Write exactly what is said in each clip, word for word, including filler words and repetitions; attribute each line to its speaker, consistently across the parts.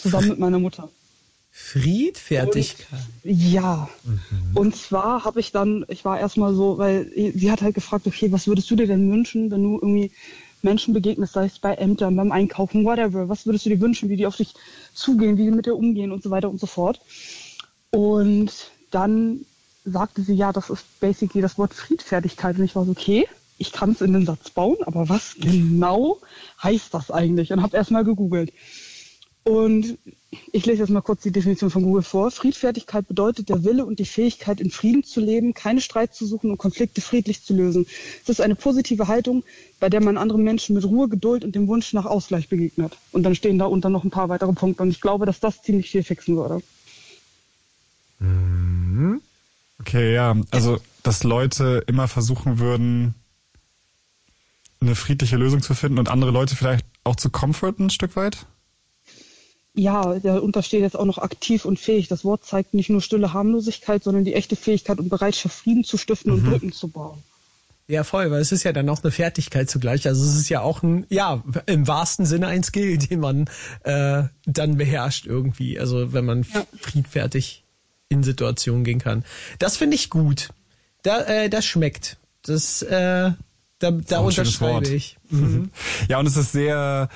Speaker 1: zusammen mit meiner Mutter.
Speaker 2: Friedfertigkeit?
Speaker 1: Und, ja. Mhm. Und zwar habe ich dann, ich war erstmal so, weil sie hat halt gefragt, okay, was würdest du dir denn wünschen, wenn du irgendwie Menschen begegnest, sei es bei Ämtern, beim Einkaufen, whatever. Was würdest du dir wünschen, wie die auf dich zugehen, wie die mit dir umgehen und so weiter und so fort. Und dann sagte sie, ja, das ist basically das Wort Friedfertigkeit. Und ich war so, okay, ich kann es in den Satz bauen, aber was genau heißt das eigentlich? Und habe erstmal gegoogelt. Und ich lese jetzt mal kurz die Definition von Google vor. Friedfertigkeit bedeutet der Wille und die Fähigkeit, in Frieden zu leben, keine Streit zu suchen und Konflikte friedlich zu lösen. Es ist eine positive Haltung, bei der man anderen Menschen mit Ruhe, Geduld und dem Wunsch nach Ausgleich begegnet. Und dann stehen da unter noch ein paar weitere Punkte. Und ich glaube, dass das ziemlich viel fixen würde.
Speaker 3: Okay, ja. Also, dass Leute immer versuchen würden, eine friedliche Lösung zu finden und andere Leute vielleicht auch zu comforten ein Stück weit?
Speaker 1: Ja, darunter steht jetzt auch noch aktiv und fähig. Das Wort zeigt nicht nur stille Harmlosigkeit, sondern die echte Fähigkeit und Bereitschaft, Frieden zu stiften mhm. und Brücken zu bauen.
Speaker 2: Ja, voll, weil es ist ja dann auch eine Fertigkeit zugleich. Also es ist ja auch ein, ja, im wahrsten Sinne ein Skill, den man äh, dann beherrscht irgendwie. Also wenn man ja. friedfertig in Situationen gehen kann. Das finde ich gut. Da, äh, das schmeckt. Das, äh, da, da unterschreibe ich. Mhm.
Speaker 3: Ja, und es ist sehr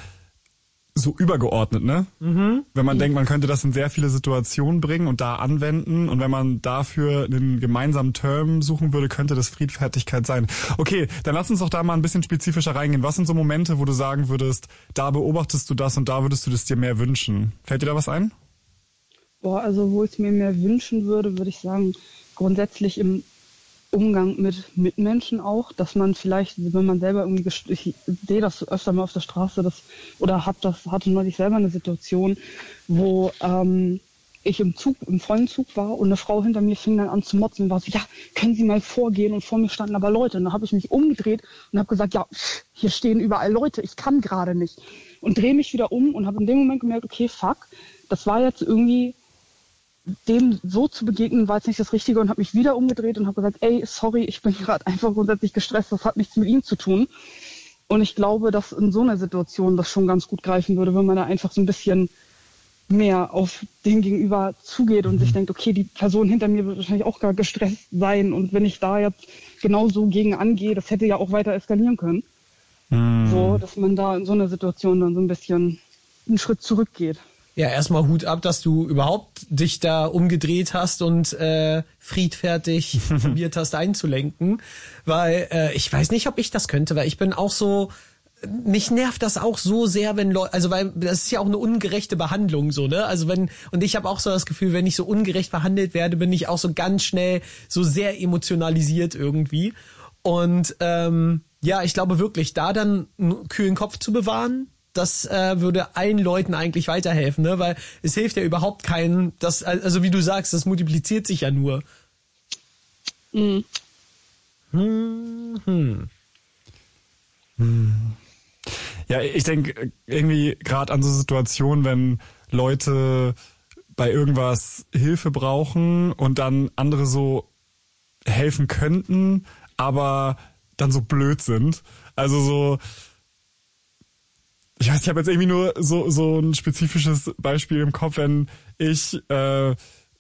Speaker 3: so übergeordnet, ne? Mhm. Wenn man mhm. denkt, man könnte das in sehr viele Situationen bringen und da anwenden und wenn man dafür einen gemeinsamen Term suchen würde, könnte das Friedfertigkeit sein. Okay, dann lass uns doch da mal ein bisschen spezifischer reingehen. Was sind so Momente, wo du sagen würdest, da beobachtest du das und da würdest du das dir mehr wünschen? Fällt dir da was ein?
Speaker 1: Boah, also wo ich es mir mehr wünschen würde, würde ich sagen, grundsätzlich im Umgang mit Mitmenschen auch, dass man vielleicht, wenn man selber irgendwie, gest- ich sehe das öfter mal auf der Straße, das oder hab das hatte neulich selber eine Situation, wo ähm, ich im Zug, im vollen Zug war und eine Frau hinter mir fing dann an zu motzen und war so, ja, können Sie mal vorgehen? Und vor mir standen aber Leute. Und da habe ich mich umgedreht und habe gesagt, ja, hier stehen überall Leute, ich kann gerade nicht. Und drehe mich wieder um und habe in dem Moment gemerkt, okay, fuck, das war jetzt irgendwie dem so zu begegnen, war jetzt nicht das Richtige und habe mich wieder umgedreht und habe gesagt, ey, sorry, ich bin gerade einfach grundsätzlich gestresst, das hat nichts mit ihm zu tun. Und ich glaube, dass in so einer Situation das schon ganz gut greifen würde, wenn man da einfach so ein bisschen mehr auf den Gegenüber zugeht und mhm. sich denkt, okay, die Person hinter mir wird wahrscheinlich auch gar gestresst sein und wenn ich da jetzt genau so gegen angehe, das hätte ja auch weiter eskalieren können. Mhm. So, dass man da in so einer Situation dann so ein bisschen einen Schritt zurückgeht.
Speaker 2: Ja, erstmal Hut ab, dass du überhaupt dich da umgedreht hast und äh, friedfertig probiert hast einzulenken, weil äh, ich weiß nicht, ob ich das könnte, weil ich bin auch so, mich nervt das auch so sehr, wenn Leute, also weil das ist ja auch eine ungerechte Behandlung so, ne? Also wenn, und ich habe auch so das Gefühl, wenn ich so ungerecht behandelt werde, bin ich auch so ganz schnell so sehr emotionalisiert irgendwie. Und ähm, ja, ich glaube wirklich, da dann einen kühlen Kopf zu bewahren, das äh, würde allen Leuten eigentlich weiterhelfen, ne? Weil es hilft ja überhaupt keinen, das, also wie du sagst, das multipliziert sich ja nur. Mhm. Hm, hm.
Speaker 3: Hm. Ja, ich denke irgendwie gerade an so Situationen, wenn Leute bei irgendwas Hilfe brauchen und dann andere so helfen könnten, aber dann so blöd sind. Also so, ich weiß, ich habe jetzt irgendwie nur so so ein spezifisches Beispiel im Kopf, wenn ich, äh,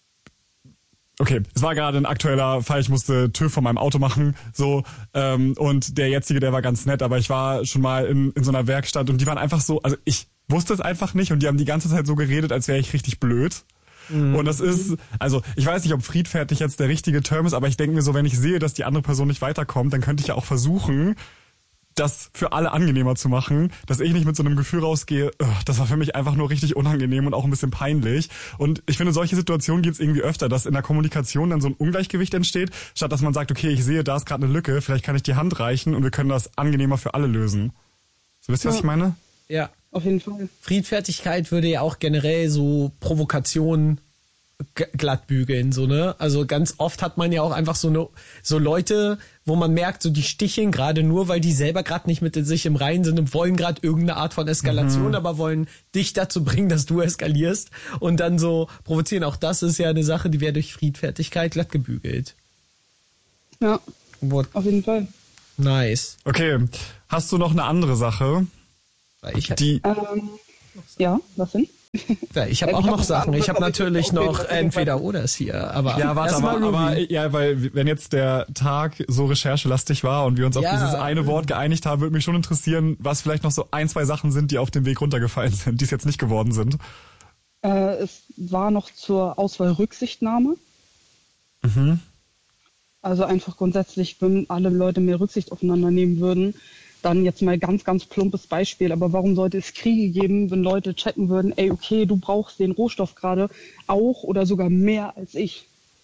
Speaker 3: okay, es war gerade ein aktueller Fall, ich musste TÜV von meinem Auto machen, so, ähm, und der jetzige, der war ganz nett, aber ich war schon mal in, in so einer Werkstatt und die waren einfach so, also ich wusste es einfach nicht und die haben die ganze Zeit so geredet, als wäre ich richtig blöd. Mhm. Und das ist, also ich weiß nicht, ob friedfertig jetzt der richtige Term ist, aber ich denke mir so, wenn ich sehe, dass die andere Person nicht weiterkommt, dann könnte ich ja auch versuchen, das für alle angenehmer zu machen, dass ich nicht mit so einem Gefühl rausgehe, das war für mich einfach nur richtig unangenehm und auch ein bisschen peinlich. Und ich finde, solche Situationen gibt es irgendwie öfter, dass in der Kommunikation dann so ein Ungleichgewicht entsteht, statt dass man sagt, okay, ich sehe, da ist gerade eine Lücke, vielleicht kann ich die Hand reichen und wir können das angenehmer für alle lösen. So, wisst ihr,
Speaker 2: ja.
Speaker 3: was ich meine?
Speaker 2: Ja,
Speaker 1: auf jeden Fall.
Speaker 2: Friedfertigkeit würde ja auch generell so Provokationen g- glatt bügeln, so, ne? Also ganz oft hat man ja auch einfach so eine, so Leute, wo man merkt, so die sticheln gerade nur, weil die selber gerade nicht mit sich im Reinen sind und wollen gerade irgendeine Art von Eskalation, mhm. aber wollen dich dazu bringen, dass du eskalierst und dann so provozieren. Auch das ist ja eine Sache, die wäre durch Friedfertigkeit glatt gebügelt.
Speaker 1: Ja,
Speaker 2: What?
Speaker 1: Auf jeden Fall.
Speaker 2: Nice.
Speaker 3: Okay, hast du noch eine andere Sache?
Speaker 2: Weil ich
Speaker 3: die
Speaker 1: ähm, ja, was denn?
Speaker 2: Ja, ich habe auch noch Sachen. Ich habe natürlich noch entweder oder es hier. Aber
Speaker 3: ja, warte, aber, aber ja, weil wenn jetzt der Tag so recherchelastig war und wir uns auf ja. dieses eine Wort geeinigt haben, würde mich schon interessieren, was vielleicht noch so ein, zwei Sachen sind, die auf dem Weg runtergefallen sind, die es jetzt nicht geworden sind.
Speaker 1: Äh, es war noch zur Auswahl Rücksichtnahme.
Speaker 3: Mhm.
Speaker 1: Also einfach grundsätzlich, wenn alle Leute mehr Rücksicht aufeinander nehmen würden, dann jetzt mal ganz, ganz plumpes Beispiel, aber warum sollte es Kriege geben, wenn Leute checken würden, ey, okay, du brauchst den Rohstoff gerade auch oder sogar mehr als ich?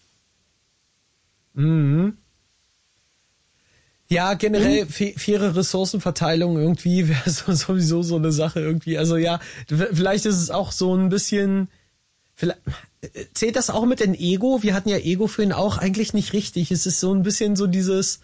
Speaker 2: Mhm. Ja, generell mhm. faire Ressourcenverteilung irgendwie wäre so, sowieso so eine Sache irgendwie. Also ja, vielleicht ist es auch so ein bisschen... Vielleicht, zählt das auch mit dem Ego? Wir hatten ja Ego für ihn auch eigentlich nicht richtig. Es ist so ein bisschen so dieses...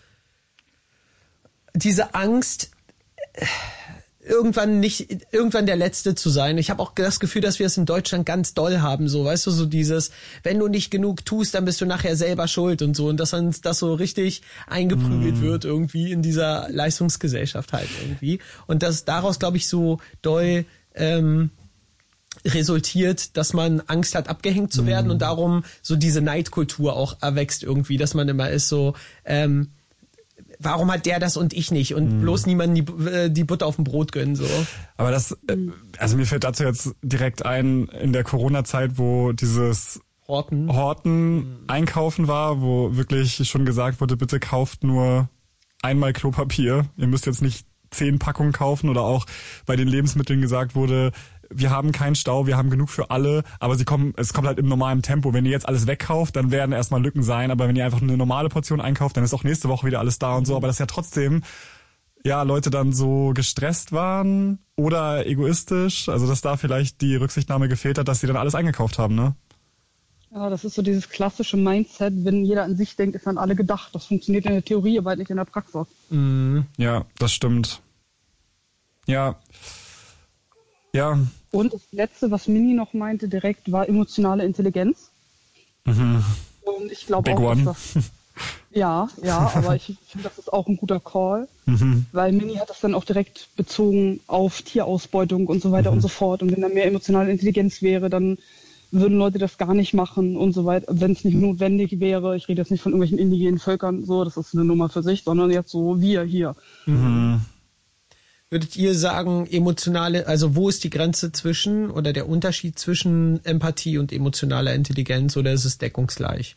Speaker 2: diese Angst, irgendwann nicht, irgendwann der Letzte zu sein. Ich habe auch das Gefühl, dass wir es in Deutschland ganz doll haben, so, weißt du, so dieses, wenn du nicht genug tust, dann bist du nachher selber schuld und so, und dass uns das so richtig eingeprügelt mm. wird irgendwie in dieser Leistungsgesellschaft halt irgendwie. Und dass daraus, glaube ich, so doll ähm, resultiert, dass man Angst hat, abgehängt zu werden mm. und darum so diese Neidkultur auch erwächst irgendwie, dass man immer ist so, ähm, warum hat der das und ich nicht? Und mm. bloß niemandem die, die Butter auf dem Brot gönnen, so.
Speaker 3: Aber das, also mir fällt dazu jetzt direkt ein, in der Corona-Zeit, wo dieses
Speaker 2: Horten,
Speaker 3: Horten mm. einkaufen war, wo wirklich schon gesagt wurde, bitte kauft nur einmal Klopapier. Ihr müsst jetzt nicht zehn Packungen kaufen, oder auch bei den Lebensmitteln gesagt wurde, wir haben keinen Stau, wir haben genug für alle, aber sie kommen, es kommt halt im normalen Tempo. Wenn ihr jetzt alles wegkauft, dann werden erstmal Lücken sein, aber wenn ihr einfach eine normale Portion einkauft, dann ist auch nächste Woche wieder alles da und so, aber das ist ja trotzdem, ja, Leute dann so gestresst waren oder egoistisch, also dass da vielleicht die Rücksichtnahme gefehlt hat, dass sie dann alles eingekauft haben, ne?
Speaker 1: Ja, das ist so dieses klassische Mindset, wenn jeder an sich denkt, ist an alle gedacht. Das funktioniert in der Theorie, aber halt nicht in der Praxis.
Speaker 3: Mhm. Ja, das stimmt. Ja. Ja.
Speaker 1: Und das Letzte, was Mini noch meinte, direkt, war emotionale Intelligenz.
Speaker 3: Mhm.
Speaker 1: Und ich glaube
Speaker 3: auch,
Speaker 1: dass das, ja, ja, aber ich finde, das ist auch ein guter Call,
Speaker 3: mhm.
Speaker 1: weil Mini hat das dann auch direkt bezogen auf Tierausbeutung und so weiter mhm. und so fort. Und wenn da mehr emotionale Intelligenz wäre, dann würden Leute das gar nicht machen und so weiter, wenn es nicht notwendig wäre. Ich rede jetzt nicht von irgendwelchen indigenen Völkern, so, das ist eine Nummer für sich, sondern jetzt so wir hier.
Speaker 3: Mhm.
Speaker 2: Würdet ihr sagen, emotionale, also wo ist die Grenze zwischen oder der Unterschied zwischen Empathie und emotionaler Intelligenz, oder ist es deckungsgleich?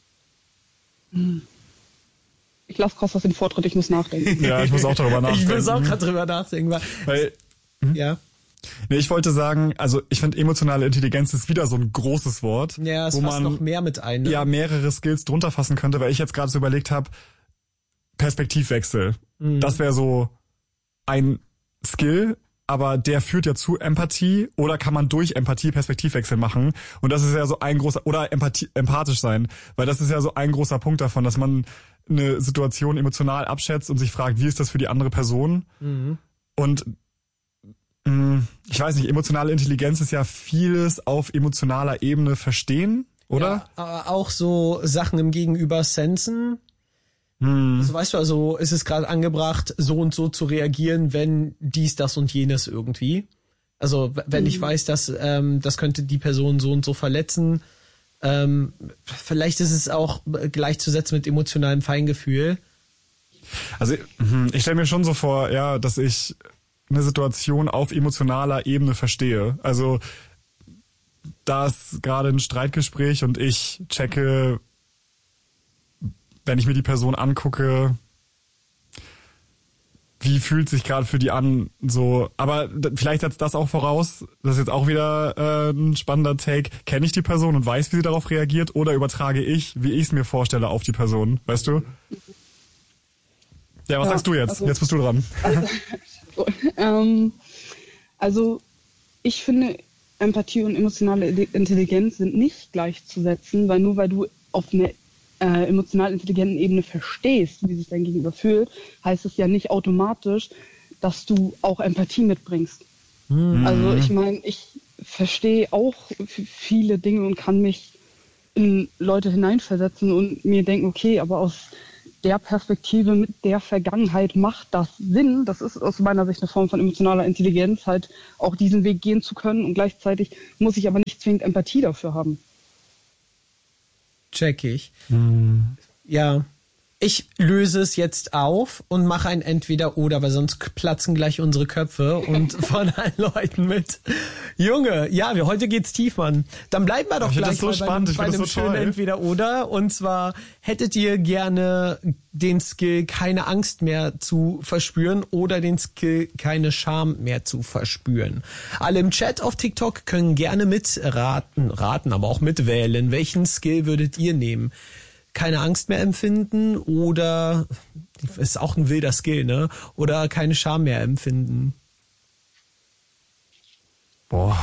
Speaker 1: Ich lasse Kostas den Vortritt, ich muss nachdenken.
Speaker 3: Ja, ich muss auch darüber nachdenken.
Speaker 2: Ich muss auch gerade drüber nachdenken. Weil,
Speaker 3: weil
Speaker 2: hm? ja.
Speaker 3: Nee, ich wollte sagen, also ich finde, emotionale Intelligenz ist wieder so ein großes Wort.
Speaker 2: Ja, es
Speaker 3: wo
Speaker 2: fasst
Speaker 3: man
Speaker 2: noch mehr mit ein. Ne?
Speaker 3: Ja, mehrere Skills drunter fassen könnte, weil ich jetzt gerade so überlegt habe, Perspektivwechsel. Mhm. Das wäre so ein Skill, aber der führt ja zu Empathie, oder kann man durch Empathie Perspektivwechsel machen? Und das ist ja so ein großer, oder Empathie, empathisch sein, weil das ist ja so ein großer Punkt davon, dass man eine Situation emotional abschätzt und sich fragt, wie ist das für die andere Person?
Speaker 2: Mhm.
Speaker 3: Und mh, ich weiß nicht, emotionale Intelligenz ist ja vieles auf emotionaler Ebene verstehen, oder?
Speaker 2: Ja, aber auch so Sachen im Gegenüber sensen.
Speaker 3: Hm.
Speaker 2: Also weißt du, also ist es gerade angebracht, so und so zu reagieren, wenn dies, das und jenes irgendwie. Also wenn mhm. ich weiß, dass ähm, das könnte die Person so und so verletzen, ähm, vielleicht ist es auch gleichzusetzen mit emotionalem Feingefühl.
Speaker 3: Also ich stelle mir schon so vor, ja, dass ich eine Situation auf emotionaler Ebene verstehe. Also da ist gerade ein Streitgespräch und ich checke, wenn ich mir die Person angucke, wie fühlt sich gerade für die an, so, aber vielleicht setzt das auch voraus, das ist jetzt auch wieder äh, ein spannender Take, kenne ich die Person und weiß, wie sie darauf reagiert, oder übertrage ich, wie ich es mir vorstelle, auf die Person, weißt du? Ja, was ja, sagst du jetzt? Also, jetzt bist du dran.
Speaker 1: Also, ähm, also ich finde, Empathie und emotionale Intelligenz sind nicht gleichzusetzen, weil nur weil du auf eine äh, emotional intelligenten Ebene verstehst, wie sich dein Gegenüber fühlt, heißt es ja nicht automatisch, dass du auch Empathie mitbringst. Mhm. Also ich meine, ich verstehe auch viele Dinge und kann mich in Leute hineinversetzen und mir denken, okay, aber aus der Perspektive mit der Vergangenheit macht das Sinn. Das ist aus meiner Sicht eine Form von emotionaler Intelligenz, halt auch diesen Weg gehen zu können. Und gleichzeitig muss ich aber nicht zwingend Empathie dafür haben.
Speaker 2: Check ich.
Speaker 3: Hm.
Speaker 2: Ja. Ich löse es jetzt auf und mache ein Entweder-Oder, weil sonst platzen gleich unsere Köpfe und von allen Leuten mit. Junge, ja, wir, heute geht's tief, Mann. Dann bleiben wir doch
Speaker 3: Ich
Speaker 2: gleich
Speaker 3: so
Speaker 2: mal
Speaker 3: spannend.
Speaker 2: bei,
Speaker 3: Ich
Speaker 2: bei einem
Speaker 3: das so
Speaker 2: schönen
Speaker 3: toll.
Speaker 2: Entweder-Oder. Und zwar, hättet ihr gerne den Skill, keine Angst mehr zu verspüren oder den Skill, keine Scham mehr zu verspüren? Alle im Chat auf TikTok können gerne mitraten, raten, aber auch mitwählen. Welchen Skill würdet ihr nehmen? Keine Angst mehr empfinden oder, ist auch ein wilder Skill, ne? Oder keine Scham mehr empfinden?
Speaker 3: Boah.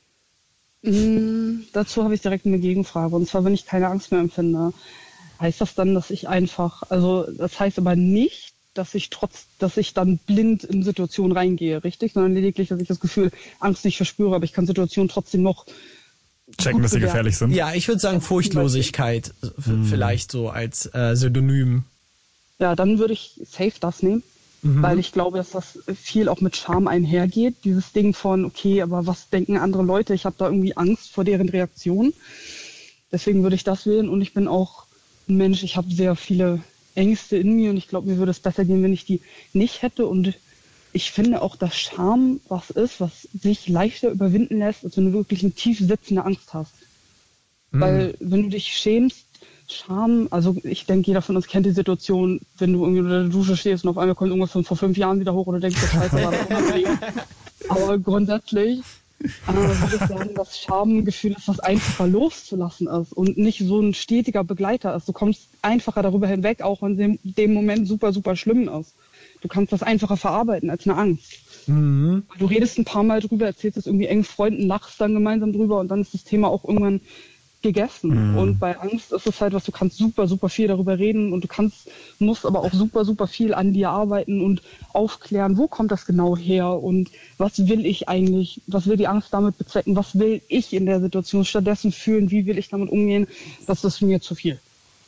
Speaker 1: Mm, dazu habe ich direkt eine Gegenfrage. Und zwar, wenn ich keine Angst mehr empfinde, heißt das dann, dass ich einfach, also das heißt aber nicht, dass ich trotz, dass ich dann blind in Situationen reingehe, richtig? Sondern lediglich, dass ich das Gefühl, Angst nicht verspüre, aber ich kann Situationen trotzdem noch
Speaker 3: Checken, dass sie
Speaker 1: bewerten.
Speaker 3: gefährlich sind.
Speaker 2: Ja, ich würde sagen Furchtlosigkeit hm. vielleicht so als äh, Synonym.
Speaker 1: Ja, dann würde ich safe das nehmen, mhm. weil ich glaube, dass das viel auch mit Scham einhergeht. Dieses Ding von, okay, aber was denken andere Leute? Ich habe da irgendwie Angst vor deren Reaktion. Deswegen würde ich das wählen und ich bin auch ein Mensch, ich habe sehr viele Ängste in mir und ich glaube, mir würde es besser gehen, wenn ich die nicht hätte. Und ich finde auch, dass Scham was ist, was sich leichter überwinden lässt, als wenn du wirklich eine tief sitzende Angst hast. Mhm. Weil wenn du dich schämst, Scham, also ich denke, jeder von uns kennt die Situation, wenn du irgendwie unter der Dusche stehst und auf einmal kommt irgendwas von vor fünf Jahren wieder hoch oder denkst, das Scheiße war das unbedingt. Aber grundsätzlich äh, würde ich sagen, dass Scham ein Gefühl ist, was einfacher loszulassen ist und nicht so ein stetiger Begleiter ist. Du kommst einfacher darüber hinweg, auch wenn es in dem Moment super, super schlimm ist. Du kannst das einfacher verarbeiten als eine Angst. Mhm. Du redest ein paar Mal drüber, erzählst es irgendwie engen Freunden, lachst dann gemeinsam drüber und dann ist das Thema auch irgendwann gegessen. Mhm. Und bei Angst ist es halt was, du kannst super, super viel darüber reden und du kannst, musst aber auch super, super viel an dir arbeiten und aufklären, wo kommt das genau her und was will ich eigentlich, was will die Angst damit bezwecken, was will ich in der Situation stattdessen fühlen, wie will ich damit umgehen, das ist mir zu viel.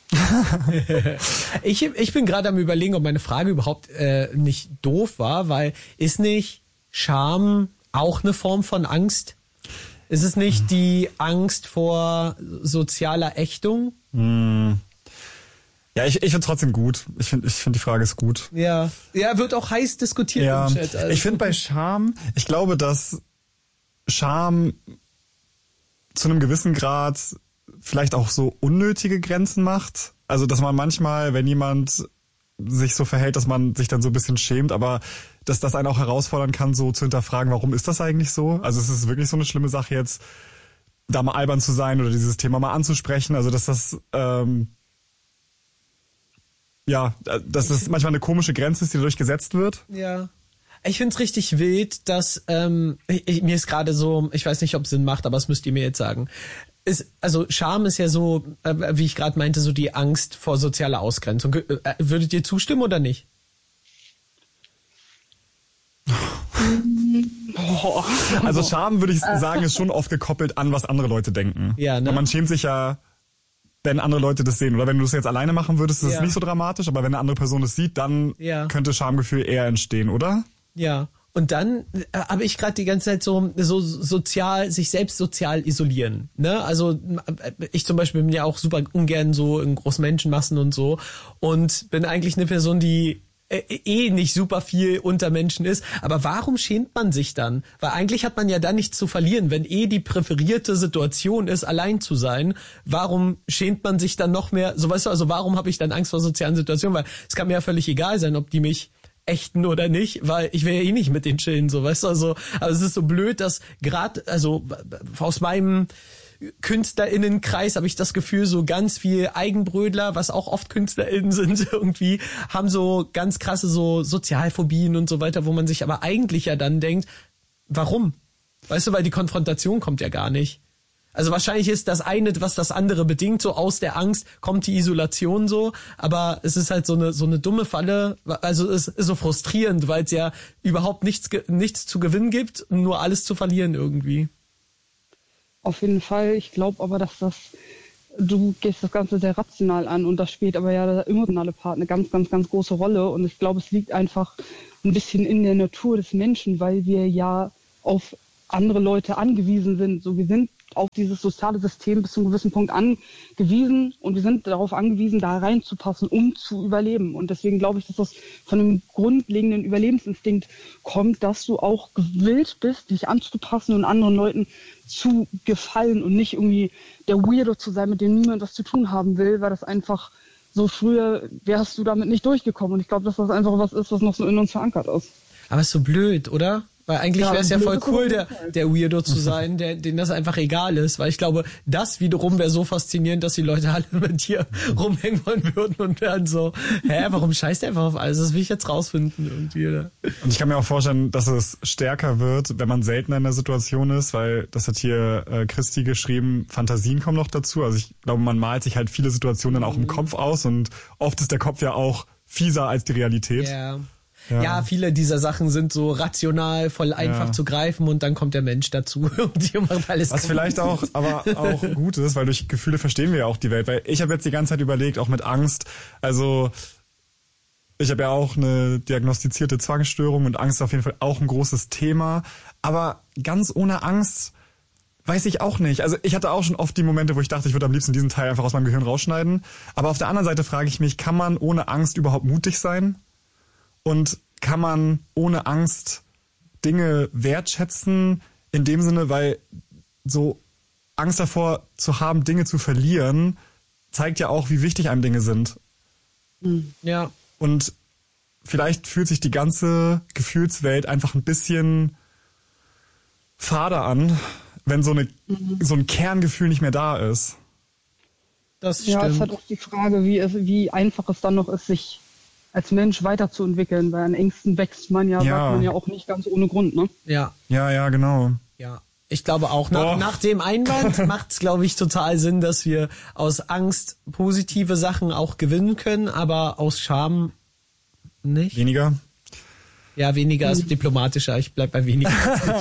Speaker 2: ich, ich bin gerade am Überlegen, ob meine Frage überhaupt äh, nicht doof war, weil ist nicht Scham auch eine Form von Angst? Ist es nicht die Angst vor sozialer Ächtung?
Speaker 3: Hm. Ja, ich, ich finde trotzdem gut. Ich finde ich find die Frage ist gut.
Speaker 2: Ja, ja, wird auch heiß diskutiert
Speaker 3: ja,
Speaker 2: im Chat. Also.
Speaker 3: Ich finde bei Scham, ich glaube, dass Scham zu einem gewissen Grad vielleicht auch so unnötige Grenzen macht. Also, dass man manchmal, wenn jemand sich so verhält, dass man sich dann so ein bisschen schämt, aber dass das einen auch herausfordern kann, so zu hinterfragen, warum ist das eigentlich so? Also es ist wirklich so eine schlimme Sache jetzt, da mal albern zu sein oder dieses Thema mal anzusprechen. Also dass das ähm, ja, dass das manchmal eine komische Grenze ist, die dadurch gesetzt wird.
Speaker 2: Ja. Ich find's richtig wild, dass ähm, ich, mir ist gerade so, ich weiß nicht, ob es Sinn macht, aber das müsst ihr mir jetzt sagen. Ist, also Scham ist ja so, äh, wie ich gerade meinte, so die Angst vor sozialer Ausgrenzung. Äh, würdet ihr zustimmen oder nicht?
Speaker 3: Also Scham, würde ich sagen, ist schon oft gekoppelt an, was andere Leute denken.
Speaker 2: Ja, ne?
Speaker 3: Und man schämt sich ja, wenn andere Leute das sehen. Oder wenn du das jetzt alleine machen würdest, ist es
Speaker 2: ja.
Speaker 3: nicht so dramatisch. Aber wenn eine andere Person das sieht, dann ja. könnte Schamgefühl eher entstehen, oder?
Speaker 2: Ja. Und dann äh, habe ich gerade die ganze Zeit so so sozial, sich selbst sozial isolieren. Ne? Also ich zum Beispiel bin ja auch super ungern so in großen Menschenmassen und so. Und bin eigentlich eine Person, die eh nicht super viel unter Menschen ist, aber warum schämt man sich dann? Weil eigentlich hat man ja dann nichts zu verlieren, wenn eh die präferierte Situation ist, allein zu sein. Warum schämt man sich dann noch mehr? So weißt du, also warum habe ich dann Angst vor sozialen Situationen? Weil es kann mir ja völlig egal sein, ob die mich ächten oder nicht, weil ich will ja eh nicht mit denen chillen, so weißt du, also, aber es ist so blöd, dass gerade, also aus meinem KünstlerInnenkreis habe ich das Gefühl, so ganz viel Eigenbrödler, was auch oft KünstlerInnen sind irgendwie, haben so ganz krasse so Sozialphobien und so weiter, wo man sich aber eigentlich ja dann denkt, warum? Weißt du, weil die Konfrontation kommt ja gar nicht. Also wahrscheinlich ist das eine, was das andere bedingt, so aus der Angst kommt die Isolation so, aber es ist halt so eine so eine dumme Falle, also es ist so frustrierend, weil es ja überhaupt nichts nichts zu gewinnen gibt, nur alles zu verlieren irgendwie.
Speaker 1: Auf jeden Fall. Ich glaube aber, dass das du gehst das Ganze sehr rational an und da spielt aber ja der emotionale Part eine ganz, ganz, ganz große Rolle und ich glaube, es liegt einfach ein bisschen in der Natur des Menschen, weil wir ja auf andere Leute angewiesen sind. So, wir sind auf dieses soziale System bis zu einem gewissen Punkt angewiesen und wir sind darauf angewiesen, da reinzupassen, um zu überleben. Und deswegen glaube ich, dass das von einem grundlegenden Überlebensinstinkt kommt, dass du auch gewillt bist, dich anzupassen und anderen Leuten zu gefallen und nicht irgendwie der Weirdo zu sein, mit dem niemand was zu tun haben will, weil das einfach so früher wärst du damit nicht durchgekommen. Und ich glaube, dass das einfach was ist, was noch so in uns verankert ist.
Speaker 2: Aber ist so blöd, oder? Weil eigentlich
Speaker 1: Ja,
Speaker 2: wäre es ja voll
Speaker 1: blöde
Speaker 2: cool, der, der Weirdo zu sein, der, denen das einfach egal ist. Weil ich glaube, das wiederum wäre so faszinierend, dass die Leute alle mit dir rumhängen wollen würden und werden so, hä, warum scheißt der einfach auf alles? Das will ich jetzt rausfinden irgendwie. Oder?
Speaker 3: Und ich kann mir auch vorstellen, dass es stärker wird, wenn man seltener in der Situation ist, weil das hat hier äh, Christi geschrieben, Fantasien kommen noch dazu. Also ich glaube, man malt sich halt viele Situationen dann auch im Kopf aus und oft ist der Kopf ja auch fieser als die Realität.
Speaker 2: Ja.
Speaker 3: Ja.
Speaker 2: Ja, viele dieser Sachen sind so rational, voll einfach
Speaker 3: Ja.
Speaker 2: zu greifen und dann kommt der Mensch dazu und die macht alles.
Speaker 3: Was vielleicht auch, aber auch gut ist, weil durch Gefühle verstehen wir ja auch die Welt. Weil ich habe jetzt die ganze Zeit überlegt, auch mit Angst, also ich habe ja auch eine diagnostizierte Zwangsstörung und Angst ist auf jeden Fall auch ein großes Thema. Aber ganz ohne Angst weiß ich auch nicht. Also ich hatte auch schon oft die Momente, wo ich dachte, ich würde am liebsten diesen Teil einfach aus meinem Gehirn rausschneiden. Aber auf der anderen Seite frage ich mich, kann man ohne Angst überhaupt mutig sein? Und kann man ohne Angst Dinge wertschätzen in dem Sinne, weil so Angst davor zu haben, Dinge zu verlieren, zeigt ja auch, wie wichtig einem Dinge sind.
Speaker 2: Ja.
Speaker 3: Und vielleicht fühlt sich die ganze Gefühlswelt einfach ein bisschen fader an, wenn so eine so ein Kerngefühl nicht mehr da ist.
Speaker 2: Das
Speaker 1: Ja,
Speaker 2: stimmt.
Speaker 1: es hat auch die Frage, wie, es, wie einfach es dann noch ist, sich als Mensch weiterzuentwickeln, weil an Ängsten wächst man ja,
Speaker 3: Ja.
Speaker 1: sagt man ja auch nicht ganz ohne Grund, ne?
Speaker 2: Ja.
Speaker 3: Ja, ja, genau.
Speaker 2: Ja, ich glaube auch, nach,
Speaker 3: Boah.
Speaker 2: nach dem Einwand macht es, glaube ich, total Sinn, dass wir aus Angst positive Sachen auch gewinnen können, aber aus Scham nicht.
Speaker 3: Weniger.
Speaker 2: Ja, weniger ist diplomatischer, ich bleib bei weniger.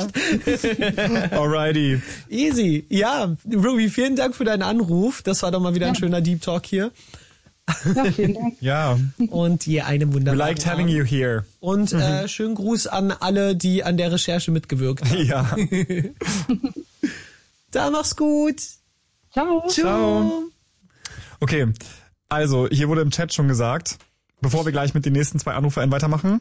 Speaker 3: Alrighty.
Speaker 2: Easy. Ja, Ruby, vielen Dank für deinen Anruf. Das war doch mal wieder ein
Speaker 1: Ja.
Speaker 2: schöner Deep Talk hier.
Speaker 1: Ja, vielen Dank.
Speaker 3: Ja.
Speaker 2: Und dir eine
Speaker 3: We
Speaker 2: wunderbare
Speaker 3: liked having you here.
Speaker 2: Und äh, schönen Gruß an alle, die an der Recherche mitgewirkt haben.
Speaker 3: Ja.
Speaker 2: Da mach's gut.
Speaker 1: Ciao.
Speaker 3: Ciao. Okay, also hier wurde im Chat schon gesagt, bevor wir gleich mit den nächsten zwei Anrufern weitermachen,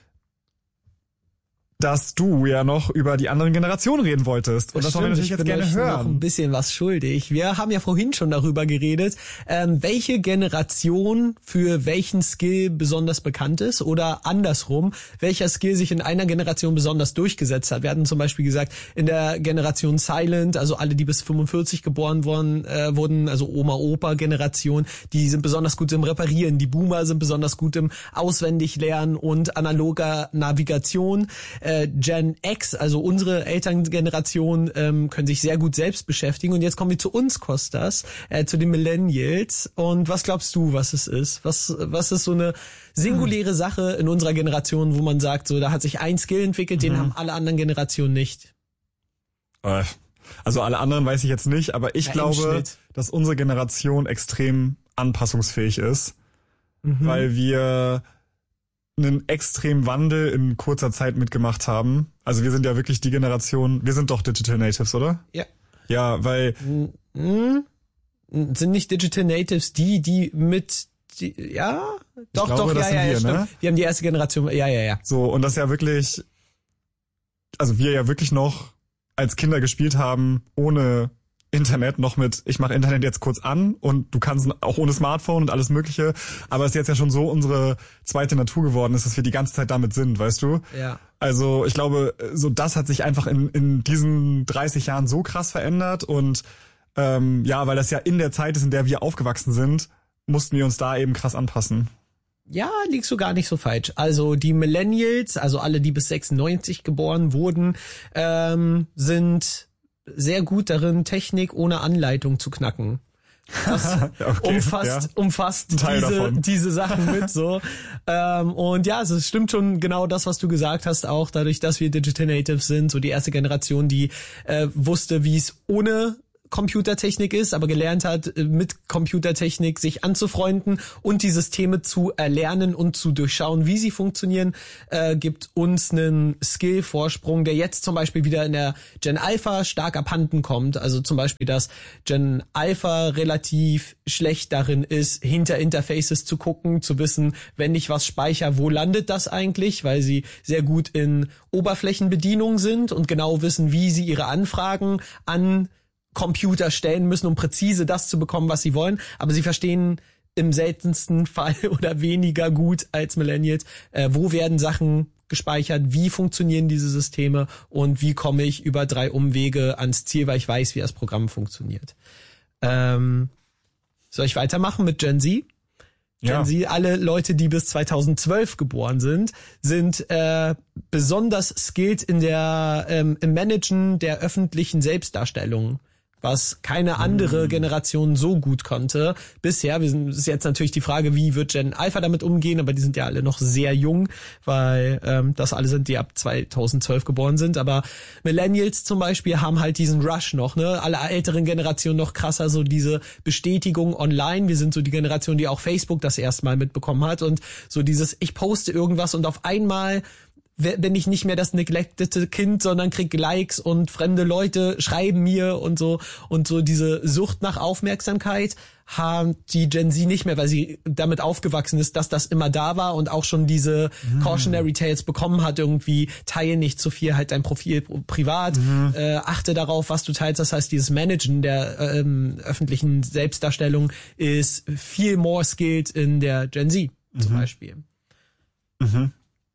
Speaker 3: dass du ja noch über die anderen Generationen reden wolltest. Und das wollen wir natürlich
Speaker 2: ich
Speaker 3: jetzt
Speaker 2: bin
Speaker 3: gerne
Speaker 2: euch noch ein
Speaker 3: hören.
Speaker 2: bisschen was schuldig. Wir haben ja vorhin schon darüber geredet, ähm, welche Generation für welchen Skill besonders bekannt ist oder andersrum, welcher Skill sich in einer Generation besonders durchgesetzt hat. Wir hatten zum Beispiel gesagt, in der Generation Silent, also alle, die bis fünfundvierzig geboren worden, äh, wurden, also Oma-Opa-Generation, die sind besonders gut im Reparieren. Die Boomer sind besonders gut im Auswendiglernen und analoger Navigation. Äh, Gen X, also unsere Elterngeneration, ähm, können sich sehr gut selbst beschäftigen. Und jetzt kommen wir zu uns, Kostas, äh, zu den Millennials. Und was glaubst du, was es ist? Was, was ist so eine singuläre Sache in unserer Generation, wo man sagt, so da hat sich ein Skill entwickelt, den haben alle anderen Generationen nicht?
Speaker 3: Äh, Also alle anderen weiß ich jetzt nicht, aber ich
Speaker 2: Ja, im
Speaker 3: glaube,
Speaker 2: Schnitt.
Speaker 3: dass unsere Generation extrem anpassungsfähig ist, weil wir einen extremen Wandel in kurzer Zeit mitgemacht haben. Also wir sind ja wirklich die Generation, wir sind doch Digital Natives, oder?
Speaker 2: Ja.
Speaker 3: Ja, weil
Speaker 2: Hm? Sind nicht Digital Natives die, die mit, die, ja? Doch,
Speaker 3: glaube,
Speaker 2: doch,
Speaker 3: das
Speaker 2: ja,
Speaker 3: sind
Speaker 2: ja, ja,
Speaker 3: wir,
Speaker 2: stimmt.
Speaker 3: ne?
Speaker 2: Wir haben die erste Generation, ja, ja, ja.
Speaker 3: so, und das ja wirklich, also wir ja wirklich noch als Kinder gespielt haben, ohne Internet, noch mit, ich mache Internet jetzt kurz an und du kannst auch ohne Smartphone und alles mögliche, aber es ist jetzt ja schon so unsere zweite Natur geworden ist, dass wir die ganze Zeit damit sind, weißt du?
Speaker 2: Ja.
Speaker 3: Also ich glaube, so das hat sich einfach in, in diesen dreißig Jahren so krass verändert und ähm, ja, weil das ja in der Zeit ist, in der wir aufgewachsen sind, mussten wir uns da eben krass anpassen.
Speaker 2: Ja, liegst du gar nicht so falsch. Also die Millennials, also alle, die bis sechsundneunzig geboren wurden, ähm, sind sehr gut darin, Technik ohne Anleitung zu knacken. Das
Speaker 3: Okay,
Speaker 2: umfasst,
Speaker 3: ja.
Speaker 2: umfasst
Speaker 3: Ein Teil
Speaker 2: diese,
Speaker 3: davon.
Speaker 2: diese Sachen mit so. ähm, und ja, also es stimmt schon genau das, was du gesagt hast, auch dadurch, dass wir Digital Natives sind, so die erste Generation, die äh, wusste, wie es ohne Computertechnik ist, aber gelernt hat, mit Computertechnik sich anzufreunden und die Systeme zu erlernen und zu durchschauen, wie sie funktionieren, äh, gibt uns einen Skill-Vorsprung, der jetzt zum Beispiel wieder in der Gen Alpha stark abhanden kommt. Also zum Beispiel, dass Gen Alpha relativ schlecht darin ist, hinter Interfaces zu gucken, zu wissen, wenn ich was speichere, wo landet das eigentlich, weil sie sehr gut in Oberflächenbedienung sind und genau wissen, wie sie ihre Anfragen an Computer stellen müssen, um präzise das zu bekommen, was sie wollen. Aber sie verstehen im seltensten Fall oder weniger gut als Millennials, äh, wo werden Sachen gespeichert, wie funktionieren diese Systeme und wie komme ich über drei Umwege ans Ziel, weil ich weiß, wie das Programm funktioniert. Ähm, soll ich weitermachen mit Gen Z?
Speaker 3: Ja.
Speaker 2: Gen Z, alle Leute, die bis zweitausendzwölf geboren sind, sind äh, besonders skilled in der ähm, im Managen der öffentlichen Selbstdarstellung, was keine andere mm. Generation so gut konnte bisher. Wir sind, ist jetzt natürlich die Frage, wie wird Gen Alpha damit umgehen, aber die sind ja alle noch sehr jung, weil ähm, das alle sind, die ab zweitausendzwölf geboren sind. Aber Millennials zum Beispiel haben halt diesen Rush noch, ne? Alle älteren Generationen noch krasser, so diese Bestätigung online. Wir sind so die Generation, die auch Facebook das erste Mal mitbekommen hat und so dieses, ich poste irgendwas und auf einmal bin ich nicht mehr das neglectete Kind, sondern krieg Likes und fremde Leute schreiben mir und so. Und so diese Sucht nach Aufmerksamkeit haben die Gen Z nicht mehr, weil sie damit aufgewachsen ist, dass das immer da war und auch schon diese mhm. Cautionary Tales bekommen hat, irgendwie teile nicht zu viel, halt dein Profil privat, mhm. äh, achte darauf, was du teilst. Das heißt, dieses Managen der ähm, öffentlichen Selbstdarstellung ist viel more skilled in der Gen Z mhm. zum Beispiel. Mhm.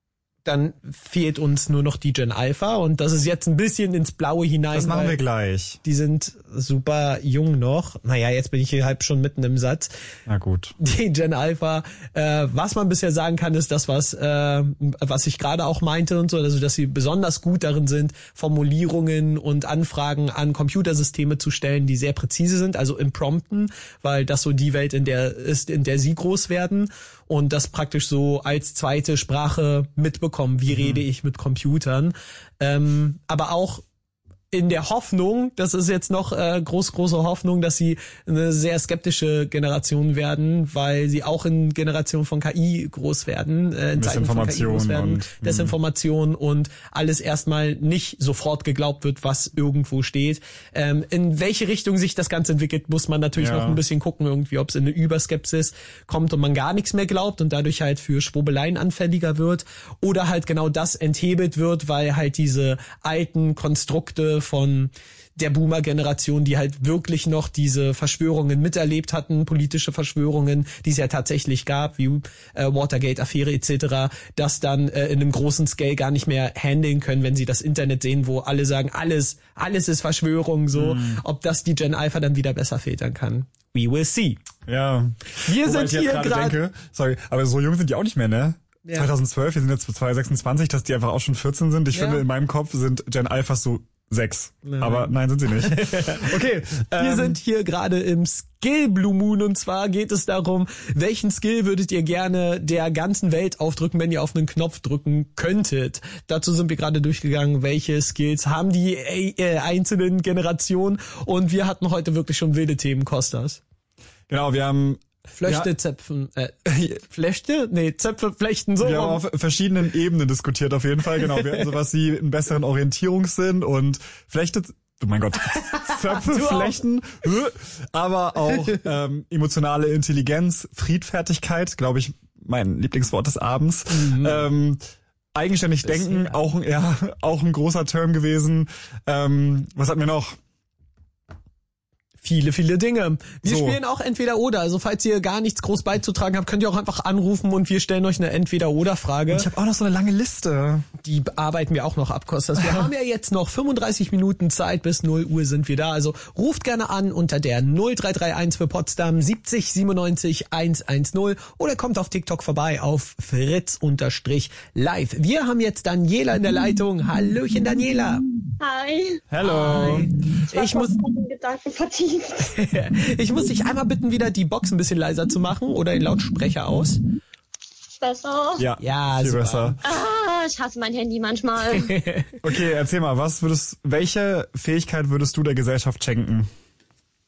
Speaker 2: Dann fehlt uns nur noch die Gen Alpha und das ist jetzt ein bisschen ins Blaue hinein.
Speaker 3: Das machen wir gleich.
Speaker 2: Die sind super jung noch. Naja, jetzt bin ich hier halb schon mitten im Satz.
Speaker 3: Na gut.
Speaker 2: Die Gen Alpha, äh, was man bisher sagen kann, ist das, was äh, was ich gerade auch meinte und so, also dass sie besonders gut darin sind, Formulierungen und Anfragen an Computersysteme zu stellen, die sehr präzise sind, also im Prompten, weil das so die Welt in der ist, in der sie groß werden. Und das praktisch so als zweite Sprache mitbekommen, wie mhm. rede ich mit Computern. Ähm, aber auch in der Hoffnung, das ist jetzt noch äh, groß, große Hoffnung, dass sie eine sehr skeptische Generation werden, weil sie auch in Generation von K I groß werden, äh, in Zeiten von K I groß werden, und, Desinformation und alles erstmal nicht sofort geglaubt wird, was irgendwo steht. Ähm, in welche Richtung sich das Ganze entwickelt, muss man natürlich ja. noch ein bisschen gucken, irgendwie, ob es in eine Überskepsis kommt und man gar nichts mehr glaubt und dadurch halt für Schwurbeleien anfälliger wird oder halt genau das enthebelt wird, weil halt diese alten Konstrukte von der Boomer-Generation, die halt wirklich noch diese Verschwörungen miterlebt hatten, politische Verschwörungen, die es ja tatsächlich gab, wie äh, Watergate-Affäre et cetera, das dann äh, in einem großen Scale gar nicht mehr handeln können, wenn sie das Internet sehen, wo alle sagen, alles, alles ist Verschwörung, so, mhm. ob das die Gen Alpha dann wieder besser filtern kann. We will see.
Speaker 3: Ja.
Speaker 2: Wir
Speaker 3: Wobei
Speaker 2: sind hier gerade...
Speaker 3: Sorry, aber so jung sind die auch nicht mehr, ne? Ja. zweitausendzwölf, wir sind jetzt zwanzig sechsundzwanzig, dass die einfach auch schon vierzehn sind. Ich ja. finde, in meinem Kopf sind Gen Alphas so sechs. Nein. Aber nein, sind sie nicht. Okay.
Speaker 2: Wir
Speaker 3: ähm,
Speaker 2: sind hier gerade im Skill Blue Moon und zwar geht es darum, welchen Skill würdet ihr gerne der ganzen Welt aufdrücken, wenn ihr auf einen Knopf drücken könntet. Dazu sind wir gerade durchgegangen, welche Skills haben die äh, einzelnen Generationen und wir hatten heute wirklich schon wilde Themen, Kostas.
Speaker 3: Genau, wir haben
Speaker 2: Flechte, ja. Zäpfen, äh, Flechte? Nee, Zöpfe, Flechten, so.
Speaker 3: Wir haben auf verschiedenen Ebenen diskutiert, auf jeden Fall, genau. Wir hatten sowas wie einen besseren Orientierungssinn und Flechte, oh mein Gott, Zöpfe, Flechten, aber auch ähm, emotionale Intelligenz, Friedfertigkeit, glaube ich, mein Lieblingswort des Abends. Mhm. Ähm, eigenständig das denken, ja. auch, ja, auch ein großer Term gewesen. Ähm, was hatten wir noch?
Speaker 2: Viele, viele Dinge. Wir
Speaker 3: so.
Speaker 2: spielen auch Entweder-Oder. Also falls ihr gar nichts groß beizutragen habt, könnt ihr auch einfach anrufen und wir stellen euch eine Entweder-Oder-Frage.
Speaker 3: Ich habe auch noch so eine lange Liste.
Speaker 2: Die bearbeiten wir auch noch ab, Kostas. Wir haben ja jetzt noch fünfunddreißig Minuten Zeit, bis null Uhr sind wir da. Also ruft gerne an unter der null drei drei eins für Potsdam siebzig siebenundneunzig hundertzehn oder kommt auf TikTok vorbei auf Fritz-Live. Wir haben jetzt Daniela in der Leitung. Hallöchen, Daniela.
Speaker 4: Hi.
Speaker 3: Hello.
Speaker 2: Hi.
Speaker 4: Ich,
Speaker 2: ich muss
Speaker 4: Gedanken vertieft.
Speaker 2: Ich muss dich einmal bitten, wieder die Box ein bisschen leiser zu machen oder den Lautsprecher aus.
Speaker 4: Besser?
Speaker 3: Ja,
Speaker 2: ja
Speaker 3: viel
Speaker 2: super.
Speaker 3: besser.
Speaker 4: Ah, ich hasse mein Handy manchmal.
Speaker 3: Okay, erzähl mal, was würdest, welche Fähigkeit würdest du der Gesellschaft schenken?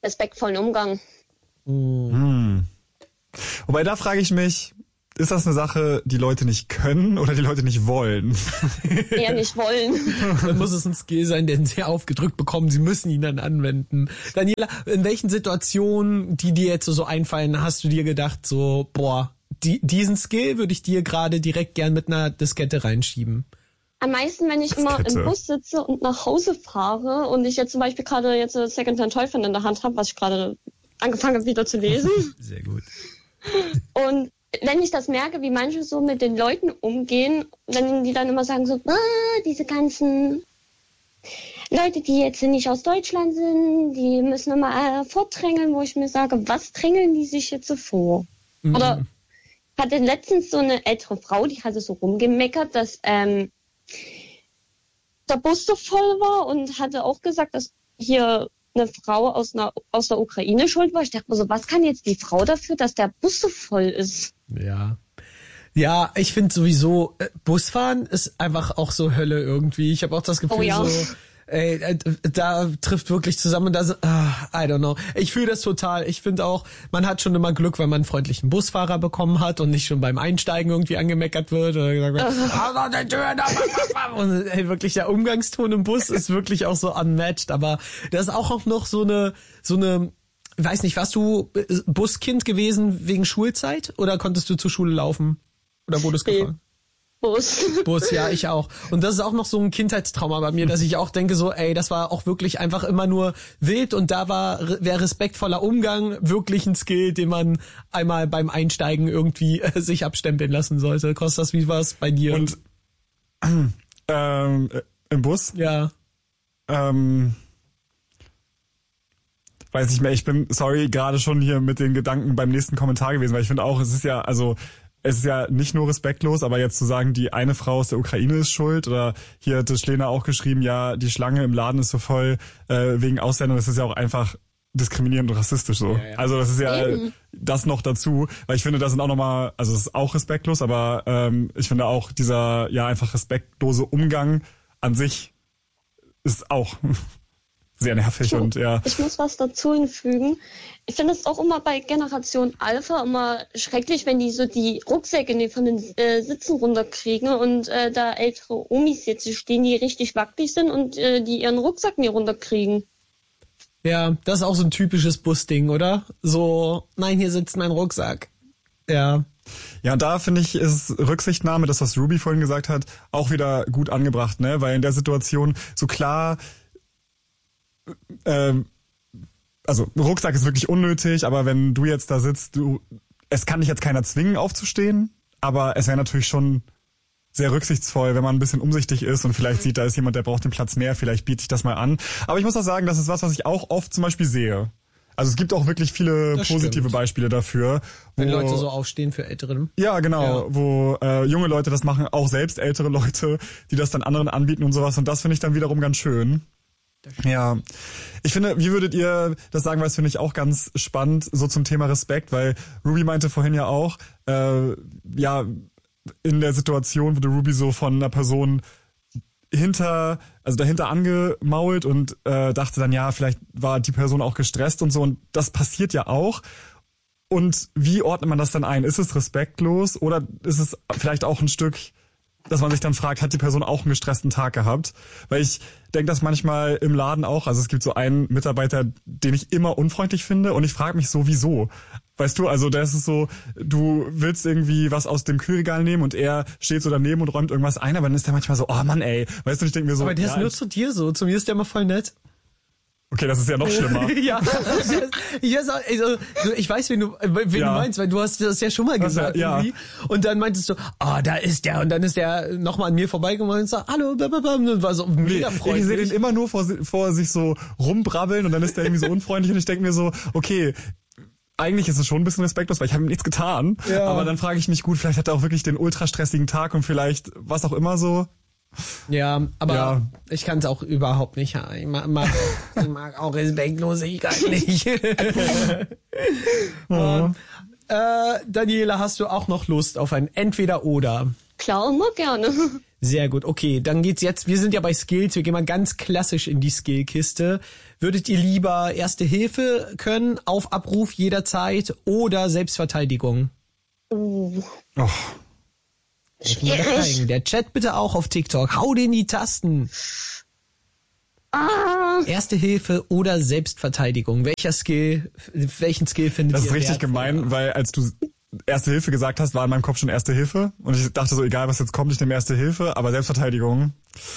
Speaker 4: respektvollen Umgang.
Speaker 3: Hm. Wobei, da frage ich mich, ist das eine Sache, die Leute nicht können oder die Leute nicht wollen?
Speaker 4: Eher nicht wollen.
Speaker 2: Dann muss es ein Skill sein, den sie aufgedrückt bekommen. Sie müssen ihn dann anwenden. Daniela, in welchen Situationen, die dir jetzt so einfallen, hast du dir gedacht, so, boah, die, diesen Skill würde ich dir gerade direkt gern mit einer Diskette reinschieben?
Speaker 4: Am meisten, wenn ich immer
Speaker 3: Diskette.
Speaker 4: im Bus sitze und nach Hause fahre und ich jetzt zum Beispiel gerade jetzt Secondhand Toyfan in der Hand habe, was ich gerade angefangen habe wieder zu lesen.
Speaker 2: Sehr gut.
Speaker 4: Und wenn ich das merke, wie manche so mit den Leuten umgehen, wenn die dann immer sagen so, ah, diese ganzen Leute, die jetzt nicht aus Deutschland sind, die müssen immer äh, vordrängeln, wo ich mir sage, was drängeln die sich jetzt so vor?
Speaker 2: Mhm.
Speaker 4: Oder hatte letztens so eine ältere Frau, die hatte so rumgemeckert, dass ähm, der Bus so voll war und hatte auch gesagt, dass hier eine Frau aus, einer, aus der Ukraine schuld war. Ich dachte mir so, was kann jetzt die Frau dafür, dass der Bus so voll ist?
Speaker 2: Ja. Ja, ich finde sowieso, äh, Busfahren ist einfach auch so Hölle irgendwie. Ich habe auch das Gefühl,
Speaker 4: Oh ja.
Speaker 2: so, ey, äh, da trifft wirklich zusammen, da, ah, I don't know. Ich fühle das total. Ich finde auch, man hat schon immer Glück, wenn man einen freundlichen Busfahrer bekommen hat und nicht schon beim Einsteigen irgendwie angemeckert wird oder gesagt wird, ah, die Tür da, und ey, wirklich der Umgangston im Bus ist wirklich auch so unmatched. Aber das ist auch, auch noch so eine, so eine, weiß nicht, warst du Buskind gewesen wegen Schulzeit oder konntest du zur Schule laufen? Oder wurdest
Speaker 4: Nee.
Speaker 2: gefahren?
Speaker 4: Bus.
Speaker 2: Bus, ja, ich auch. Und das ist auch noch so ein Kindheitstrauma bei mir, dass ich auch denke so, ey, das war auch wirklich einfach immer nur wild und da war, wäre respektvoller Umgang wirklich ein Skill, den man einmal beim Einsteigen irgendwie äh, sich abstempeln lassen sollte. Kostas, wie war es bei dir?
Speaker 3: Und ähm, im Bus?
Speaker 2: ja.
Speaker 3: Ähm, weiß nicht mehr, ich bin, sorry, gerade schon hier mit den Gedanken beim nächsten Kommentar gewesen, weil ich finde auch, es ist ja, also es ist ja nicht nur respektlos, aber jetzt zu sagen, die eine Frau aus der Ukraine ist schuld oder hier hatte Schlena auch geschrieben, ja, die Schlange im Laden ist so voll äh, wegen Ausländern, das ist ja auch einfach diskriminierend und rassistisch so.
Speaker 2: Ja, ja.
Speaker 3: Also das ist ja
Speaker 4: Eben.
Speaker 3: das noch dazu, weil ich finde, das sind auch nochmal, also es ist auch respektlos, aber ähm, ich finde auch dieser ja einfach respektlose Umgang an sich ist auch sehr nervig
Speaker 4: Ich,
Speaker 3: und ja.
Speaker 4: ich muss was dazu hinfügen. Ich finde es auch immer bei Generation Alpha immer schrecklich, wenn die so die Rucksäcke die von den äh, Sitzen runterkriegen und äh, da ältere Omis jetzt stehen, die richtig wackelig sind und äh, die ihren Rucksack nie runterkriegen.
Speaker 2: Ja, das ist auch so ein typisches Busding, oder? So, nein, hier sitzt mein Rucksack. Ja.
Speaker 3: Ja, und da finde ich, ist Rücksichtnahme, das was Ruby vorhin gesagt hat, auch wieder gut angebracht, ne? Weil in der Situation so klar, ähm, also Rucksack ist wirklich unnötig, aber wenn du jetzt da sitzt, du, es kann dich jetzt keiner zwingen aufzustehen, aber es wäre natürlich schon sehr rücksichtsvoll, wenn man ein bisschen umsichtig ist und vielleicht sieht, da ist jemand, der braucht den Platz mehr, vielleicht biete ich das mal an. Aber ich muss auch sagen, das ist was, was ich auch oft zum Beispiel sehe. Also es gibt auch wirklich viele
Speaker 2: Das
Speaker 3: positive
Speaker 2: stimmt.
Speaker 3: Beispiele dafür.
Speaker 2: Wenn
Speaker 3: wo-
Speaker 2: Leute so aufstehen für Älteren.
Speaker 3: Ja, genau,
Speaker 2: Ja.
Speaker 3: wo äh, junge Leute das machen, auch selbst ältere Leute, die das dann anderen anbieten und sowas. Und das finde ich dann wiederum ganz schön. Ja, ich finde, wie würdet ihr das sagen, weil das finde ich auch ganz spannend, so zum Thema Respekt, weil Ruby meinte vorhin ja auch, äh, ja, in der Situation wurde Ruby so von einer Person hinter, also dahinter angemault und äh, dachte dann, ja, vielleicht war die Person auch gestresst und so und das passiert ja auch. Und wie ordnet man das dann ein? Ist es respektlos oder ist es vielleicht auch ein Stück, dass man sich dann fragt, hat die Person auch einen gestressten Tag gehabt? Weil ich denke das manchmal im Laden auch. Also es gibt so einen Mitarbeiter, den ich immer unfreundlich finde und ich frage mich so, wieso? Weißt du, also da ist es so, du willst irgendwie was aus dem Kühlregal nehmen und er steht so daneben und räumt irgendwas ein, aber dann ist der manchmal so, oh Mann ey. Weißt du, ich denke mir so,
Speaker 2: Aber der ist
Speaker 3: ja,
Speaker 2: nur zu dir so. Zu mir ist der immer voll nett.
Speaker 3: okay, das ist ja noch schlimmer.
Speaker 2: ja, ich weiß, auch, also, du- ich weiß, wen du, wen
Speaker 3: Ja.
Speaker 2: du meinst, weil du hast das ja schon mal
Speaker 3: Das
Speaker 2: gesagt.
Speaker 3: ja, ja.
Speaker 2: irgendwie. Und dann meintest du, ah, da ist der. Und dann ist der nochmal an mir vorbeigekommen und sagt, hallo, blablabla. Und war so mega
Speaker 3: Ich
Speaker 2: freundlich.
Speaker 3: sehe den immer nur vor, si- vor sich so rumbrabbeln und dann ist der irgendwie so unfreundlich und ich denke mir so, okay, eigentlich ist es schon ein bisschen respektlos, weil ich habe ihm nichts getan.
Speaker 2: Ja.
Speaker 3: Aber dann frage ich mich, gut, vielleicht hat er auch wirklich den ultra stressigen Tag und vielleicht was auch immer so.
Speaker 2: Ja, aber
Speaker 3: Ja.
Speaker 2: ich kann es auch überhaupt nicht. Ja. Ich mag, mag, ich mag auch Respektlosigkeit nicht. Und, äh, Daniela, hast du auch noch Lust auf ein Entweder-Oder?
Speaker 4: Klar, immer gerne.
Speaker 2: Sehr gut. Okay, dann geht's jetzt, wir sind ja bei Skills, wir gehen mal ganz klassisch in die Skillkiste. Würdet ihr lieber Erste Hilfe können, auf Abruf jederzeit oder Selbstverteidigung?
Speaker 4: Uh.
Speaker 3: Oh.
Speaker 4: Schwierig.
Speaker 2: Der Chat bitte auch auf TikTok. Hau den die Tasten.
Speaker 4: Ah.
Speaker 2: Erste Hilfe oder Selbstverteidigung. Welcher Skill, welchen Skill findet ihr?
Speaker 3: Das ist richtig
Speaker 2: wertvoller?
Speaker 3: gemein, weil als du Erste Hilfe gesagt hast, war in meinem Kopf schon Erste Hilfe. Und ich dachte so, egal was jetzt kommt, ich nehme Erste Hilfe, aber Selbstverteidigung.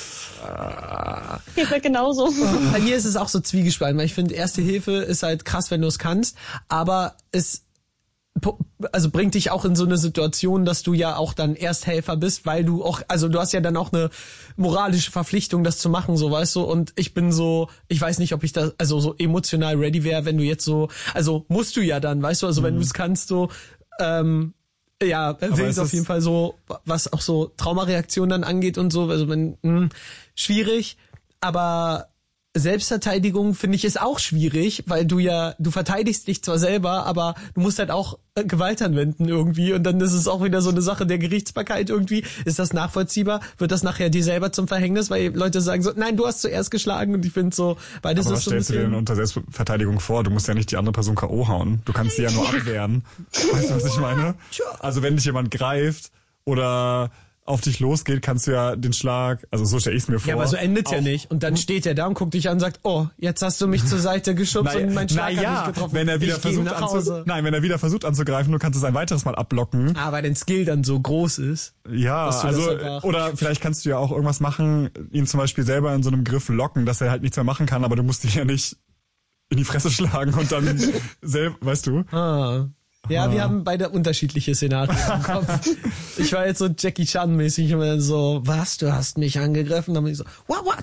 Speaker 4: Geht mir genauso.
Speaker 2: Bei mir ist es auch so zwiegespalten, weil ich finde, Erste Hilfe ist halt krass, wenn du es kannst, aber es also bringt dich auch in so eine Situation, dass du ja auch dann Ersthelfer bist, weil du auch, also du hast ja dann auch eine moralische Verpflichtung, das zu machen, so, weißt du, und ich bin so, ich weiß nicht, ob ich da, also so emotional ready wäre, wenn du jetzt so, also musst du ja dann, weißt du, also wenn du es kannst, so, ähm, ja, willst auf jeden Fall so, was auch so Traumareaktionen dann angeht und so, also wenn, mh, schwierig, aber Selbstverteidigung finde ich ist auch schwierig, weil du ja, du verteidigst dich zwar selber, aber du musst halt auch Gewalt anwenden irgendwie und dann ist es auch wieder so eine Sache der Gerichtsbarkeit irgendwie. Ist das nachvollziehbar? Wird das nachher dir selber zum Verhängnis, weil Leute sagen so, nein, du hast zuerst geschlagen und ich finde so, beides
Speaker 3: aber
Speaker 2: ist
Speaker 3: was
Speaker 2: so ein
Speaker 3: stellst du dir denn unter Selbstverteidigung vor? Du musst ja nicht die andere Person K O hauen. Du kannst sie ja nur abwehren. Weißt du, was ich meine? Also wenn dich jemand greift oder auf dich losgeht, kannst du ja den Schlag, also so stelle ich es mir vor.
Speaker 2: Ja, aber so endet's ja nicht. Und dann steht er da und guckt dich an und sagt, oh, jetzt hast du mich zur Seite geschubst
Speaker 3: na,
Speaker 2: und mein Schlag
Speaker 3: na ja,
Speaker 2: hat mich getroffen.
Speaker 3: Wenn er wieder
Speaker 2: ich geh
Speaker 3: versucht
Speaker 2: nach
Speaker 3: anzu-
Speaker 2: Hause.
Speaker 3: Nein, wenn er wieder versucht anzugreifen, du kannst es ein weiteres Mal abblocken.
Speaker 2: Ah, weil dein Skill dann so groß ist.
Speaker 3: Ja,
Speaker 2: dass du
Speaker 3: also
Speaker 2: das einfach-
Speaker 3: oder vielleicht kannst du ja auch irgendwas machen, ihn zum Beispiel selber in so einem Griff locken, dass er halt nichts mehr machen kann, aber du musst ihn ja nicht in die Fresse schlagen und dann selber, weißt du?
Speaker 2: Ah. Ja, wir haben beide unterschiedliche Szenarien im Kopf. Ich war jetzt so Jackie Chan-mäßig immer dann so, was, du hast mich angegriffen? Dann bin ich so, wow, wow.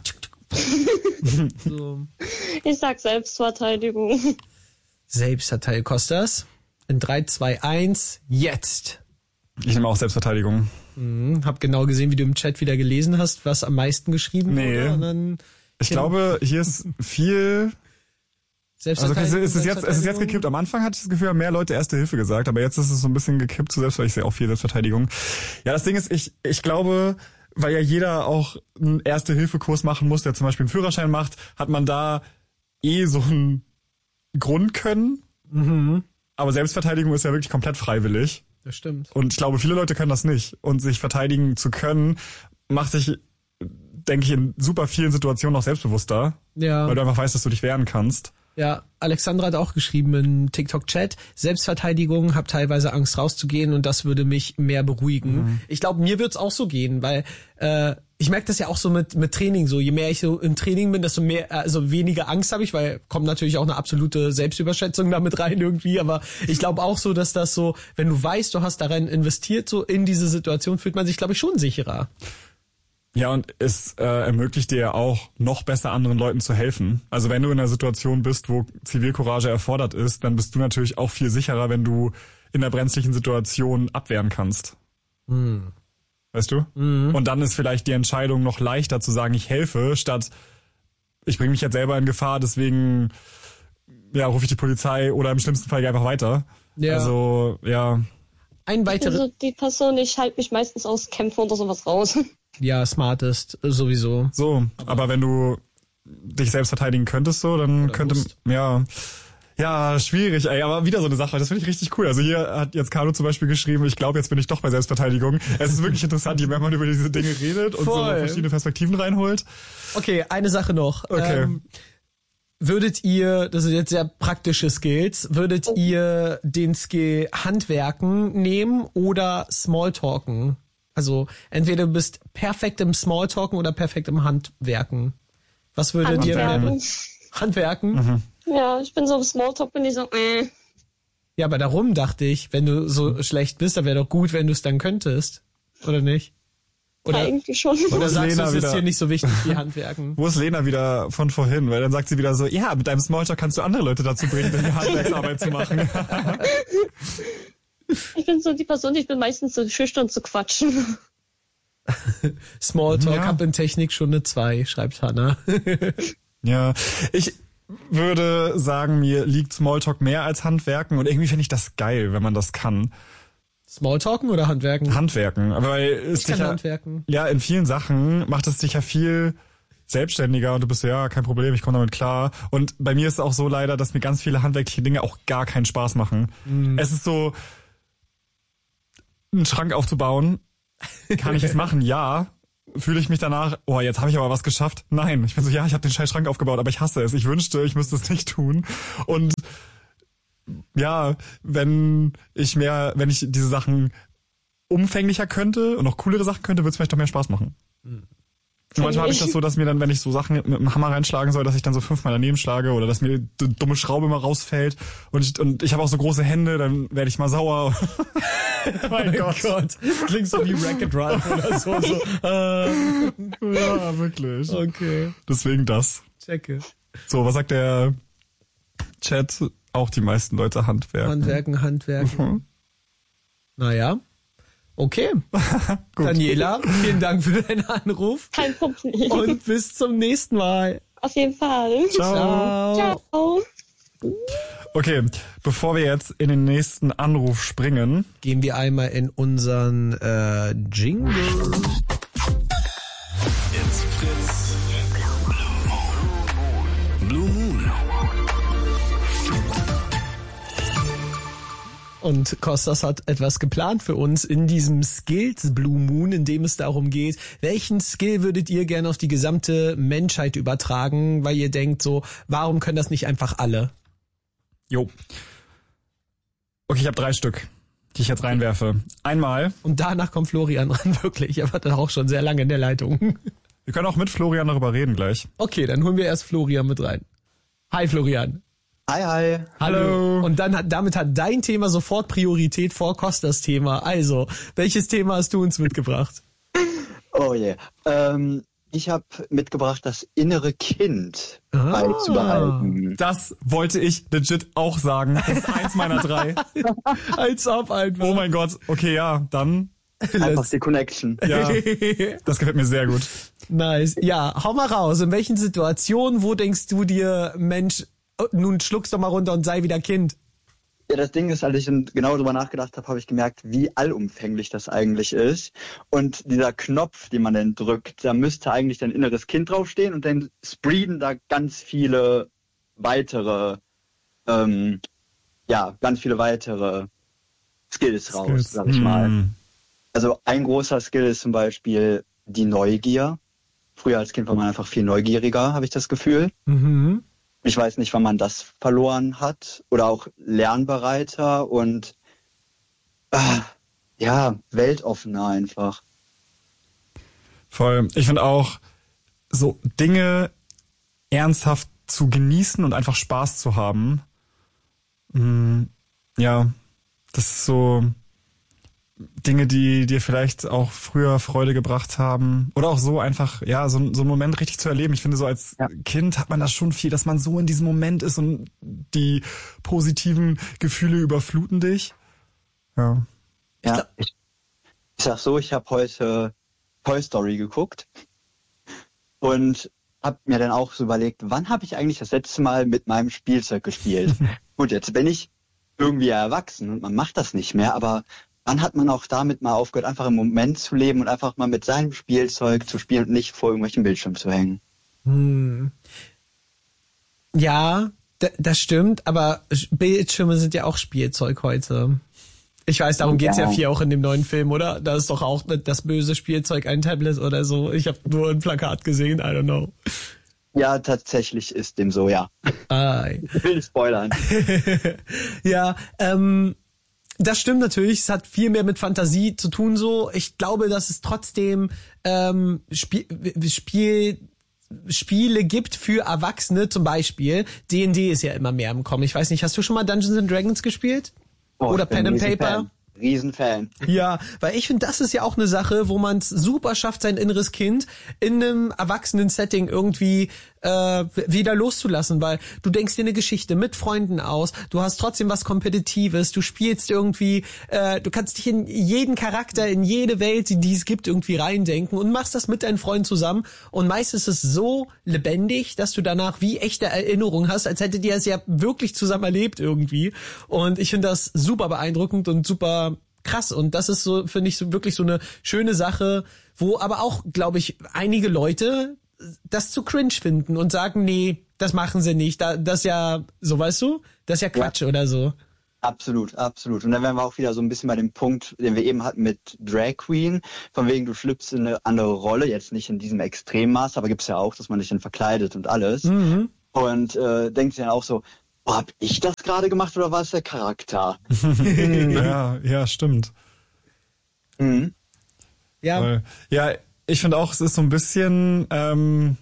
Speaker 2: So.
Speaker 4: Ich sag Selbstverteidigung.
Speaker 2: Selbstverteidigung, Kostas. In drei, zwei, eins, jetzt.
Speaker 3: Ich nehme auch Selbstverteidigung.
Speaker 2: Mhm, hab genau gesehen, wie du im Chat wieder gelesen hast, was am meisten geschrieben
Speaker 3: Nee.
Speaker 2: wurde. Und dann
Speaker 3: Ich glaube, hier ist viel. Also es
Speaker 2: Selbstverteidigung.
Speaker 3: ist, es ist jetzt, es ist jetzt gekippt. Am Anfang hatte ich das Gefühl, haben mehr Leute Erste Hilfe gesagt, aber jetzt ist es so ein bisschen gekippt zu Selbst, weil ich sehe auch viel Selbstverteidigung. Ja, das Ding ist, ich, ich glaube, weil ja jeder auch einen Erste-Hilfe-Kurs machen muss, der zum Beispiel einen Führerschein macht, hat man da eh so ein Grundkönnen.
Speaker 2: Mhm.
Speaker 3: Aber Selbstverteidigung ist ja wirklich komplett freiwillig.
Speaker 2: Das stimmt.
Speaker 3: Und ich glaube, viele Leute können das nicht. Und sich verteidigen zu können, macht dich, denke ich, in super vielen Situationen auch selbstbewusster.
Speaker 2: Ja.
Speaker 3: Weil du einfach weißt, dass du dich wehren kannst.
Speaker 2: Ja, Alexandra hat auch geschrieben im TikTok-Chat, Selbstverteidigung, hab teilweise Angst rauszugehen und das würde mich mehr beruhigen. Mhm. Ich glaube, mir wird's auch so gehen, weil äh, ich merke das ja auch so mit mit Training so. Je mehr ich so im Training bin, desto mehr, also weniger Angst habe ich, weil kommt natürlich auch eine absolute Selbstüberschätzung damit rein irgendwie. Aber ich glaube auch so, dass das so, wenn du weißt, du hast darin investiert, so in diese Situation, fühlt man sich, glaube ich, schon sicherer.
Speaker 3: Ja, und es äh, ermöglicht dir auch, noch besser anderen Leuten zu helfen. Also wenn du in einer Situation bist, wo Zivilcourage erfordert ist, dann bist du natürlich auch viel sicherer, wenn du in einer brenzlichen Situation abwehren kannst.
Speaker 2: Mhm.
Speaker 3: Weißt du?
Speaker 2: Mhm.
Speaker 3: Und dann ist vielleicht die Entscheidung noch leichter zu sagen, ich helfe, statt ich bringe mich jetzt selber in Gefahr, deswegen ja, rufe ich die Polizei oder im schlimmsten Fall einfach weiter.
Speaker 2: Ja.
Speaker 3: Also, ja.
Speaker 2: Ein weiterer.
Speaker 4: Also die Person, ich halte mich meistens aus Kämpfen oder sowas raus.
Speaker 2: Ja, smartest, sowieso.
Speaker 3: So, aber, aber wenn du dich selbst verteidigen könntest, so, dann
Speaker 2: Oder
Speaker 3: könnte,
Speaker 2: musst.
Speaker 3: ja, ja, schwierig, ey, aber wieder so eine Sache, das finde ich richtig cool. Also hier hat jetzt Carlo zum Beispiel geschrieben, ich glaube, jetzt bin ich doch bei Selbstverteidigung. Es ist wirklich interessant, je mehr man über diese Dinge redet und
Speaker 2: Voll.
Speaker 3: so verschiedene Perspektiven reinholt.
Speaker 2: Okay, eine Sache noch.
Speaker 3: Okay.
Speaker 2: Ähm, würdet ihr, das sind jetzt sehr praktische Skills, würdet ihr den Skill Handwerken nehmen oder Smalltalken? Also entweder du bist perfekt im Smalltalken oder perfekt im Handwerken. Was würdet ihr
Speaker 4: Handwerken.
Speaker 2: nehmen? Handwerken?
Speaker 3: Mhm.
Speaker 4: Ja, ich bin so im Smalltalk, bin ich so, äh.
Speaker 2: Ja, aber darum dachte ich, wenn du so schlecht bist, dann wäre doch gut, wenn du es dann könntest. Oder nicht? Oder,
Speaker 4: Eigentlich schon.
Speaker 2: oder
Speaker 3: ist
Speaker 2: sagst du,
Speaker 3: Lena
Speaker 2: es ist
Speaker 3: wieder-
Speaker 2: hier nicht so wichtig wie Handwerken?
Speaker 3: Wo ist Lena wieder von vorhin? Weil dann sagt sie wieder so, ja, mit deinem Smalltalk kannst du andere Leute dazu bringen, deine Handwerksarbeit zu machen.
Speaker 4: Ich bin so die Person, ich bin meistens so schüchtern zu quatschen.
Speaker 2: Smalltalk,
Speaker 3: Ja.
Speaker 2: hab in Technik schon eine zwei, schreibt Hannah.
Speaker 3: Ja, ich würde sagen, mir liegt Smalltalk mehr als Handwerken und irgendwie finde ich das geil, wenn man das kann.
Speaker 2: Smalltalken oder Handwerken?
Speaker 3: Handwerken. Aber weil es
Speaker 2: Ich kann
Speaker 3: dich ja,
Speaker 2: Handwerken.
Speaker 3: ja, in vielen Sachen macht es dich ja viel selbstständiger und du bist so, ja, kein Problem, ich komme damit klar. Und bei mir ist es auch so leider, dass mir ganz viele handwerkliche Dinge auch gar keinen Spaß machen. Mhm. Es ist so, einen Schrank aufzubauen, kann ich es machen? Ja. Fühle ich mich danach, oh, jetzt habe ich aber was geschafft? Nein. Ich bin so, ja, ich habe den scheiß Schrank aufgebaut, aber ich hasse es. Ich wünschte, ich müsste es nicht tun. Und ja, wenn ich mehr, wenn ich diese Sachen umfänglicher könnte und noch coolere Sachen könnte, würde es vielleicht doch mehr Spaß machen. Mhm. Und manchmal habe ich das so, dass mir dann, wenn ich so Sachen mit dem Hammer reinschlagen soll, dass ich dann so fünfmal daneben schlage oder dass mir die dumme Schraube immer rausfällt und ich, und ich habe auch so große Hände, dann werde ich mal sauer.
Speaker 2: Mein oh Gott. Gott. Klingt so wie Wreck-It Ralph oder so. so. Äh.
Speaker 3: Ja, wirklich.
Speaker 2: Okay.
Speaker 3: Deswegen das.
Speaker 2: Checke.
Speaker 3: So, was sagt der Chat? Auch die meisten Leute Handwerken.
Speaker 2: Handwerken, Handwerken. Mhm. Naja. Okay. Daniela, vielen Dank für deinen Anruf.
Speaker 4: Kein Problem.
Speaker 2: Und bis zum nächsten Mal.
Speaker 4: Auf jeden Fall.
Speaker 2: Ciao.
Speaker 4: Ciao.
Speaker 3: Okay, bevor wir jetzt in den nächsten Anruf springen,
Speaker 2: gehen wir einmal in unseren äh, Jingle.
Speaker 5: It's Fritz. Blue Moon.
Speaker 2: Und Kostas hat etwas geplant für uns in diesem Skills Blue Moon, in dem es darum geht, welchen Skill würdet ihr gerne auf die gesamte Menschheit übertragen, weil ihr denkt so, warum können das nicht einfach alle?
Speaker 3: Jo. Okay, ich habe drei Stück, die ich jetzt reinwerfe. Einmal.
Speaker 2: Und danach kommt Florian ran, wirklich. Er war dann auch schon sehr lange in der Leitung.
Speaker 3: Wir können auch mit Florian darüber reden gleich.
Speaker 2: Okay, dann holen wir erst Florian mit rein. Hi Florian.
Speaker 6: Hi, hi.
Speaker 2: Hallo. Und dann hat, damit hat dein Thema sofort Priorität vor Kostas Thema. Also, welches Thema hast du uns mitgebracht?
Speaker 6: Oh je. Yeah. Ähm, ich habe mitgebracht, das innere Kind
Speaker 2: ah,
Speaker 6: beizubehalten.
Speaker 3: Das wollte ich legit auch sagen. Das ist eins meiner drei.
Speaker 2: Als ob einfach.
Speaker 3: Oh mein Gott. Okay, ja, dann.
Speaker 6: Einfach die Connection.
Speaker 3: Ja, das gefällt mir sehr gut.
Speaker 2: Nice. Ja, hau mal raus. In welchen Situationen, wo denkst du dir, Mensch, nun schluck's doch mal runter und sei wieder Kind?
Speaker 6: Ja, das Ding ist, als ich genau darüber nachgedacht habe, habe ich gemerkt, wie allumfänglich das eigentlich ist. Und dieser Knopf, den man dann drückt, da müsste eigentlich dein inneres Kind draufstehen und dann spreaden da ganz viele weitere, ähm, ja, ganz viele weitere Skills raus, Skills. Sag ich mal. Mm. Also ein großer Skill ist zum Beispiel die Neugier. Früher als Kind war man einfach viel neugieriger, habe ich das Gefühl.
Speaker 2: Mhm.
Speaker 6: Ich weiß nicht, wann man das verloren hat oder auch lernbereiter und äh, ja, weltoffener einfach.
Speaker 3: Voll. Ich finde auch, so Dinge ernsthaft zu genießen und einfach Spaß zu haben. Mm, ja, das ist so Dinge, die dir vielleicht auch früher Freude gebracht haben. Oder auch so einfach, ja, so, so einen Moment richtig zu erleben. Ich finde, so als ja. Kind hat man das schon viel, dass man so in diesem Moment ist und die positiven Gefühle überfluten dich. Ja.
Speaker 6: Ja, ich, ich sag so, ich habe heute Toy Story geguckt und habe mir dann auch so überlegt, wann habe ich eigentlich das letzte Mal mit meinem Spielzeug gespielt? Gut, jetzt bin ich irgendwie erwachsen und man macht das nicht mehr, aber wann hat man auch damit mal aufgehört, einfach im Moment zu leben und einfach mal mit seinem Spielzeug zu spielen und nicht vor irgendwelchen Bildschirmen zu hängen?
Speaker 2: Hm. Ja, d- das stimmt, aber Bildschirme sind ja auch Spielzeug heute. Ich weiß, darum geht's ja. ja viel auch in dem neuen Film, oder? Da ist doch auch das böse Spielzeug ein Tablet oder so. Ich habe nur ein Plakat gesehen, I don't know.
Speaker 6: Ja, tatsächlich ist dem so, ja.
Speaker 2: Ah.
Speaker 6: Ich will nicht spoilern.
Speaker 2: Ja, ähm... Das stimmt natürlich, es hat viel mehr mit Fantasie zu tun so. Ich glaube, dass es trotzdem ähm, Spiel, Spiel, Spiele gibt für Erwachsene, zum Beispiel. D und D ist ja immer mehr im Kommen. Ich weiß nicht, hast du schon mal Dungeons and Dragons gespielt?
Speaker 6: Oh,
Speaker 2: oder Pen and Paper?
Speaker 6: Fan. Riesenfan.
Speaker 2: Ja, weil ich finde, das ist ja auch eine Sache, wo man es super schafft, sein inneres Kind in einem erwachsenen Setting irgendwie äh, wieder loszulassen, weil du denkst dir eine Geschichte mit Freunden aus, du hast trotzdem was Kompetitives, du spielst irgendwie, äh, du kannst dich in jeden Charakter, in jede Welt, die es gibt, irgendwie reindenken und machst das mit deinen Freunden zusammen und meist ist es so lebendig, dass du danach wie echte Erinnerung hast, als hättet ihr es ja wirklich zusammen erlebt irgendwie und ich finde das super beeindruckend und super krass. Und das ist so, finde ich, so wirklich so eine schöne Sache, wo aber auch, glaube ich, einige Leute das zu cringe finden und sagen, nee, das machen sie nicht. Da, das ist ja, so weißt du, das ist ja Quatsch ja. oder so.
Speaker 6: Absolut, absolut. Und dann wären wir auch wieder so ein bisschen bei dem Punkt, den wir eben hatten mit Drag Queen, von wegen du schlüpfst in eine andere Rolle, jetzt nicht in diesem Extremmaß, aber gibt's ja auch, dass man dich dann verkleidet und alles. Mhm. Und äh, denkt sich dann auch so, oh, hab ich das gerade gemacht oder war es der Charakter?
Speaker 3: ja, ja, stimmt.
Speaker 6: Mhm.
Speaker 2: Ja.
Speaker 3: Ja, ich finde auch, es ist so ein bisschen ähm,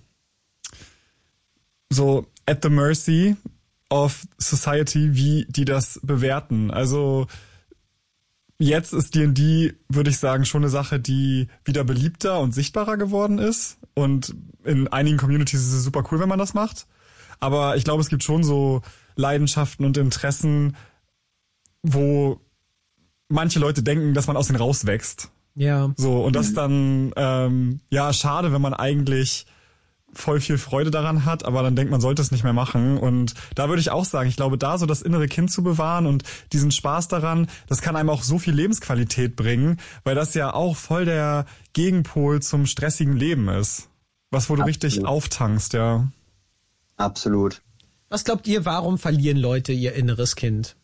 Speaker 3: so at the mercy of society, wie die das bewerten. Also jetzt ist D und D, würde ich sagen, schon eine Sache, die wieder beliebter und sichtbarer geworden ist. Und in einigen Communities ist es super cool, wenn man das macht. Aber ich glaube, es gibt schon so Leidenschaften und Interessen, wo manche Leute denken, dass man aus denen rauswächst.
Speaker 2: Ja.
Speaker 3: So, und das ist dann ähm, ja schade, wenn man eigentlich voll viel Freude daran hat, aber dann denkt man, sollte es nicht mehr machen. Und da würde ich auch sagen, ich glaube, da so das innere Kind zu bewahren und diesen Spaß daran, das kann einem auch so viel Lebensqualität bringen, weil das ja auch voll der Gegenpol zum stressigen Leben ist. Was, wo du Absolut. richtig auftankst, ja.
Speaker 6: Absolut.
Speaker 2: Was glaubt ihr, warum verlieren Leute ihr inneres Kind?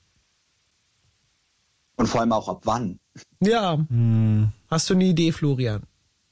Speaker 6: Und vor allem auch ab wann?
Speaker 2: Ja. Hm. Hast du eine Idee, Florian?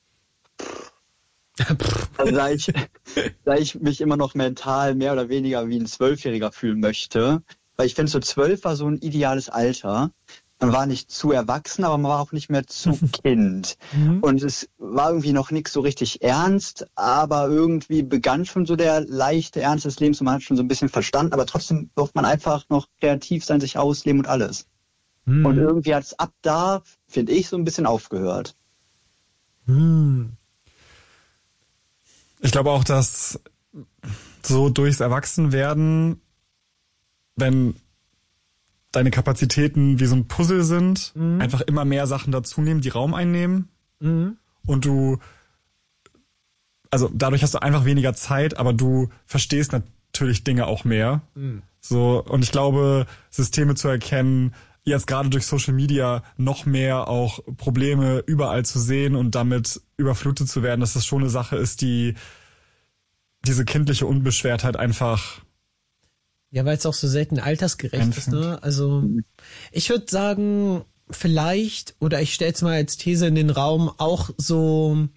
Speaker 6: Also da ich, da ich mich immer noch mental mehr oder weniger wie ein Zwölfjähriger fühlen möchte, weil ich finde, so zwölf war so ein ideales Alter. Man war nicht zu erwachsen, aber man war auch nicht mehr zu Kind. Mhm. Und es war irgendwie noch nichts so richtig ernst, aber irgendwie begann schon so der leichte Ernst des Lebens und man hat schon so ein bisschen verstanden, aber trotzdem durfte man einfach noch kreativ sein, sich ausleben und alles. Mhm. Und irgendwie hat es ab da, finde ich, so ein bisschen aufgehört.
Speaker 2: Mhm.
Speaker 3: Ich glaube auch, dass so durchs Erwachsenwerden, wenn deine Kapazitäten wie so ein Puzzle sind, mhm. einfach immer mehr Sachen dazunehmen, die Raum einnehmen mhm. und du, also dadurch hast du einfach weniger Zeit, aber du verstehst natürlich Dinge auch mehr. Mhm. So, und ich glaube, Systeme zu erkennen, jetzt gerade durch Social Media noch mehr auch Probleme überall zu sehen und damit überflutet zu werden, dass das schon eine Sache ist, die diese kindliche Unbeschwertheit einfach...
Speaker 2: Ja, weil es auch so selten altersgerecht ist, ne? Also ich würde sagen, vielleicht, oder ich stelle es mal als These in den Raum, auch so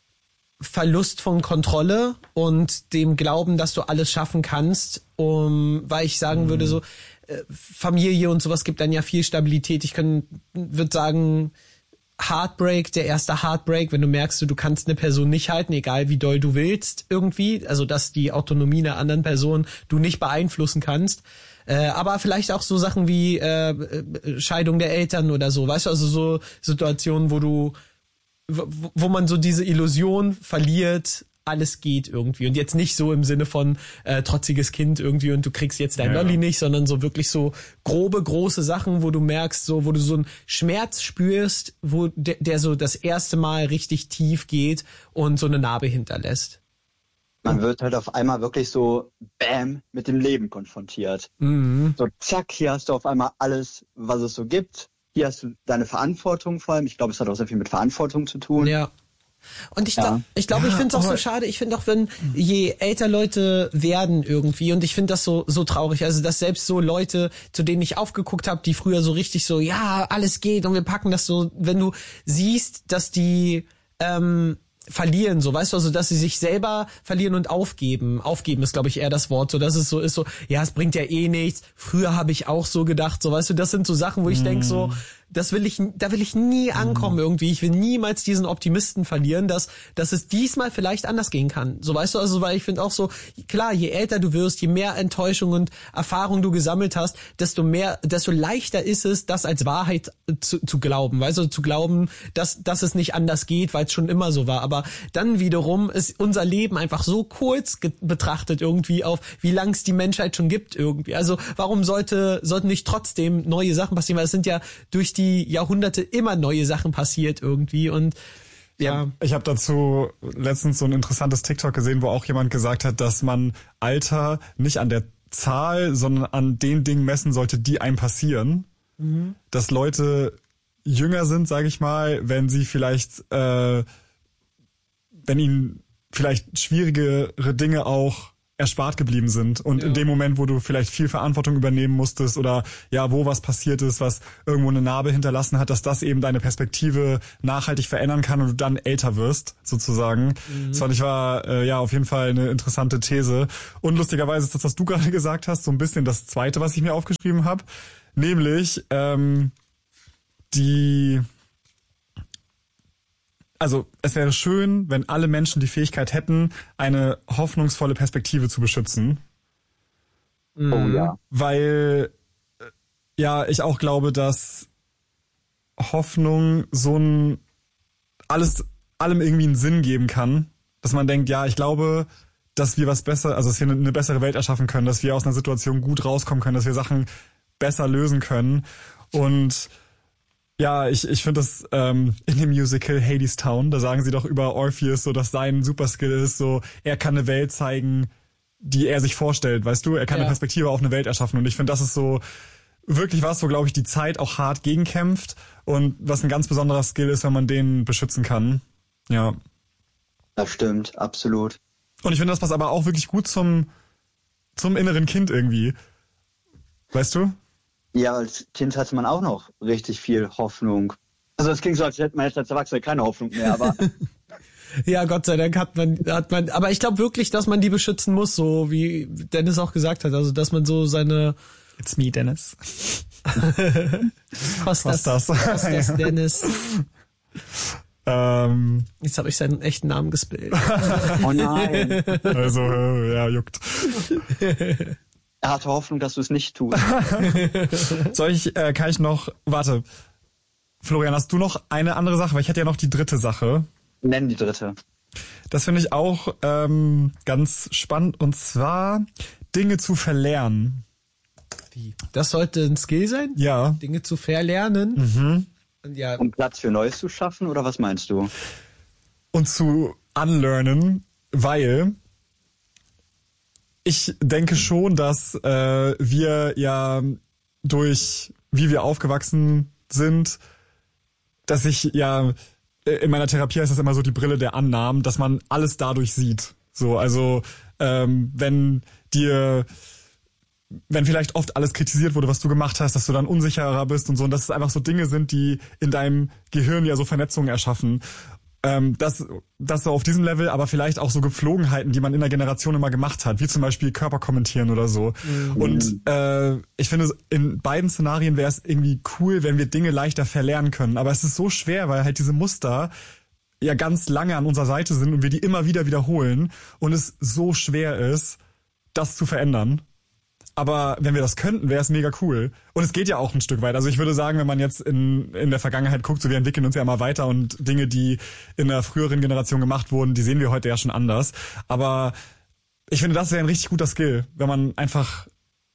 Speaker 2: Verlust von Kontrolle und dem Glauben, dass du alles schaffen kannst, um, weil ich sagen mhm. würde so, Familie und sowas gibt dann ja viel Stabilität. Ich kann, würde sagen, Heartbreak, der erste Heartbreak, wenn du merkst, du kannst eine Person nicht halten, egal wie doll du willst irgendwie, also dass die Autonomie einer anderen Person du nicht beeinflussen kannst. Äh, aber vielleicht auch so Sachen wie äh, Scheidung der Eltern oder so, weißt du, also so Situationen, wo du, wo, wo man so diese Illusion verliert, alles geht irgendwie. Und jetzt nicht so im Sinne von äh, trotziges Kind irgendwie und du kriegst jetzt dein ja. Lolli nicht, sondern so wirklich so grobe, große Sachen, wo du merkst, so wo du so einen Schmerz spürst, wo der, der so das erste Mal richtig tief geht und so eine Narbe hinterlässt.
Speaker 6: Man wird halt auf einmal wirklich so bam mit dem Leben konfrontiert. Mhm. So zack, hier hast du auf einmal alles, was es so gibt. Hier hast du deine Verantwortung vor allem. Ich glaube, es hat auch sehr viel mit Verantwortung zu tun.
Speaker 2: Ja. Und ich glaube, ja. ich, glaub, ich finde es auch so schade. Ich finde auch, wenn je älter Leute werden irgendwie, und ich finde das so so traurig, also dass selbst so Leute, zu denen ich aufgeguckt habe, die früher so richtig so, ja, alles geht und wir packen das so, wenn du siehst, dass die ähm, verlieren, so, weißt du, also dass sie sich selber verlieren und aufgeben. Aufgeben ist, glaube ich, eher das Wort, so dass es so ist, so, ja, es bringt ja eh nichts. Früher habe ich auch so gedacht, so, weißt du, das sind so Sachen, wo ich mm. denke so, das will ich, da will ich nie ankommen irgendwie. Ich will niemals diesen Optimisten verlieren, dass, dass es diesmal vielleicht anders gehen kann. So, weißt du, also, weil ich finde auch so, klar, je älter du wirst, je mehr Enttäuschung und Erfahrung du gesammelt hast, desto mehr, desto leichter ist es, das als Wahrheit zu, zu glauben, weißt du, zu glauben, dass, dass es nicht anders geht, weil es schon immer so war. Aber dann wiederum ist unser Leben einfach so kurz ge- betrachtet irgendwie auf, wie lang es die Menschheit schon gibt irgendwie. Also, warum sollte, sollten nicht trotzdem neue Sachen passieren, weil es sind ja durch die Jahrhunderte immer neue Sachen passiert irgendwie und ja.
Speaker 3: Ich habe dazu letztens so ein interessantes TikTok gesehen, wo auch jemand gesagt hat, dass man Alter nicht an der Zahl, sondern an den Dingen messen sollte, die einem passieren. Mhm. Dass Leute jünger sind, sage ich mal, wenn sie vielleicht, äh, wenn ihnen vielleicht schwierigere Dinge auch erspart geblieben sind und
Speaker 2: ja.
Speaker 3: in dem Moment, wo du vielleicht viel Verantwortung übernehmen musstest oder ja, wo was passiert ist, was irgendwo eine Narbe hinterlassen hat, dass das eben deine Perspektive nachhaltig verändern kann und du dann älter wirst, sozusagen. Mhm. Das fand ich war äh, ja auf jeden Fall eine interessante These. Und lustigerweise ist das, was du gerade gesagt hast, so ein bisschen das Zweite, was ich mir aufgeschrieben habe, nämlich ähm, die Also es wäre schön, wenn alle Menschen die Fähigkeit hätten, eine hoffnungsvolle Perspektive zu beschützen.
Speaker 6: Oh ja.
Speaker 3: Weil ja, ich auch glaube, dass Hoffnung so ein alles allem irgendwie einen Sinn geben kann, dass man denkt, ja, ich glaube, dass wir was besser, also dass wir eine bessere Welt erschaffen können, dass wir aus einer Situation gut rauskommen können, dass wir Sachen besser lösen können. Und ja, ich ich finde das ähm, in dem Musical Hadestown, da sagen sie doch über Orpheus so, dass sein Superskill ist, so er kann eine Welt zeigen, die er sich vorstellt, weißt du? Er kann
Speaker 2: ja.
Speaker 3: eine Perspektive auf eine Welt erschaffen und ich finde, das ist so wirklich was, wo, glaube ich, die Zeit auch hart gegenkämpft und was ein ganz besonderer Skill ist, wenn man den beschützen kann. Ja.
Speaker 6: Das stimmt, absolut.
Speaker 3: Und ich finde, das passt aber auch wirklich gut zum zum inneren Kind irgendwie. Weißt du?
Speaker 6: Ja, als Kind hatte man auch noch richtig viel Hoffnung. Also es klingt so, als hätte man jetzt als Erwachsener keine Hoffnung mehr, aber...
Speaker 2: Ja, Gott sei Dank hat man, hat man, aber ich glaube wirklich, dass man die beschützen muss, so wie Dennis auch gesagt hat, also dass man so seine...
Speaker 3: It's me, Dennis.
Speaker 2: Kostas,
Speaker 3: Kostas.
Speaker 2: Kostas Dennis.
Speaker 3: Ähm,
Speaker 2: Jetzt habe ich seinen echten Namen gespillt.
Speaker 6: Oh nein.
Speaker 3: also, äh, ja, juckt.
Speaker 6: Er hatte Hoffnung, dass du es nicht tust.
Speaker 3: Soll ich, äh, kann ich noch, warte, Florian, hast du noch eine andere Sache? Weil ich hätte ja noch die dritte Sache.
Speaker 6: Nenn die dritte.
Speaker 3: Das finde ich auch ähm, ganz spannend und zwar Dinge zu verlernen.
Speaker 2: Wie? Das sollte ein Skill sein?
Speaker 3: Ja.
Speaker 2: Dinge zu verlernen?
Speaker 3: Mhm.
Speaker 2: Und ja,
Speaker 6: Um Platz für Neues zu schaffen, oder was meinst du?
Speaker 3: Und zu unlearnen, weil ich denke schon, dass äh, wir ja durch, wie wir aufgewachsen sind, dass ich ja, in meiner Therapie heißt das immer so die Brille der Annahmen, dass man alles dadurch sieht. So, also ähm, wenn dir, wenn vielleicht oft alles kritisiert wurde, was du gemacht hast, dass du dann unsicherer bist und so, und dass es einfach so Dinge sind, die in deinem Gehirn ja so Vernetzungen erschaffen. Ähm, das, das so auf diesem Level, aber vielleicht auch so Gepflogenheiten, die man in der Generation immer gemacht hat, wie zum Beispiel Körper kommentieren oder so. Mhm. Und äh, ich finde, in beiden Szenarien wäre es irgendwie cool, wenn wir Dinge leichter verlernen können. Aber es ist so schwer, weil halt diese Muster ja ganz lange an unserer Seite sind und wir die immer wieder wiederholen und es so schwer ist, das zu verändern. Aber wenn wir das könnten, wäre es mega cool. Und es geht ja auch ein Stück weit. Also ich würde sagen, wenn man jetzt in in der Vergangenheit guckt, so wir entwickeln uns ja immer weiter und Dinge, die in der früheren Generation gemacht wurden, die sehen wir heute ja schon anders. Aber ich finde, das wäre ein richtig guter Skill, wenn man einfach,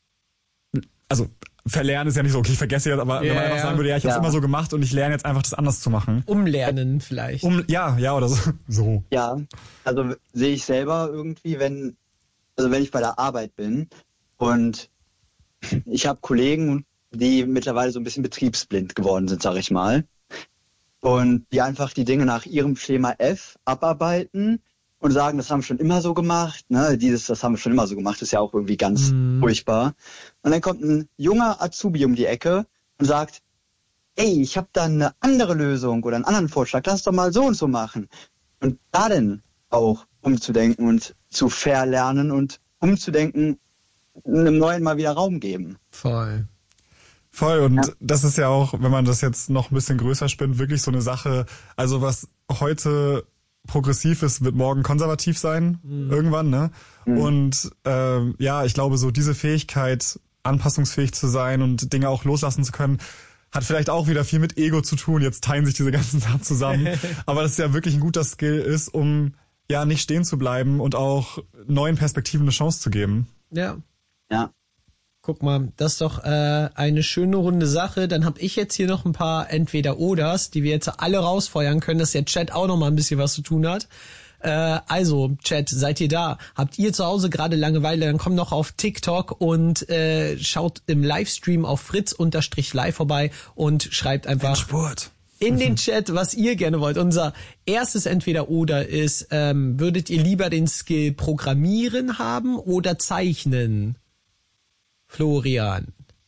Speaker 3: also verlernen ist ja nicht so, okay, ich vergesse jetzt, aber
Speaker 2: yeah,
Speaker 3: wenn man einfach sagen würde, ja, ich habe es
Speaker 6: ja.
Speaker 3: immer so gemacht und ich lerne jetzt einfach, das anders zu machen.
Speaker 2: umlernen vielleicht.
Speaker 3: Um, ja, ja, oder so. so.
Speaker 6: Ja, also sehe ich selber irgendwie, wenn, also wenn ich bei der Arbeit bin und ich habe Kollegen, die mittlerweile so ein bisschen betriebsblind geworden sind, sag ich mal, und die einfach die Dinge nach ihrem Schema F abarbeiten und sagen, das haben wir schon immer so gemacht, ne, dieses, das haben wir schon immer so gemacht, ist ja auch irgendwie ganz
Speaker 2: Mhm.
Speaker 6: furchtbar. Und dann kommt ein junger Azubi um die Ecke und sagt, ey, ich habe da eine andere Lösung oder einen anderen Vorschlag, lass doch mal so und so machen. Und da dann auch umzudenken und zu verlernen und umzudenken, einem Neuen mal wieder Raum geben.
Speaker 2: Voll.
Speaker 3: Voll, und
Speaker 6: Ja.
Speaker 3: das ist ja auch, wenn man das jetzt noch ein bisschen größer spinnt, wirklich so eine Sache, also was heute progressiv ist, wird morgen konservativ sein, mhm. irgendwann, ne? Mhm. Und ähm, ja, ich glaube, so diese Fähigkeit, anpassungsfähig zu sein und Dinge auch loslassen zu können, hat vielleicht auch wieder viel mit Ego zu tun. Jetzt teilen sich diese ganzen Sachen zusammen. Aber das ist ja wirklich ein guter Skill ist, um ja nicht stehen zu bleiben und auch neuen Perspektiven eine Chance zu geben.
Speaker 2: Ja.
Speaker 6: Ja.
Speaker 2: Guck mal, das ist doch äh, eine schöne runde Sache. Dann habe ich jetzt hier noch ein paar Entweder-Oders, die wir jetzt alle rausfeuern können, dass der Chat auch noch mal ein bisschen was zu tun hat. Äh, also, Chat, seid ihr da? Habt ihr zu Hause gerade Langeweile? Dann kommt noch auf TikTok und äh, schaut im Livestream auf fritz-live vorbei und schreibt einfach
Speaker 3: Sport.
Speaker 2: in den Chat, was ihr gerne wollt. Unser erstes Entweder-Oder ist, ähm, würdet ihr lieber den Skill Programmieren haben oder Zeichnen? Florian.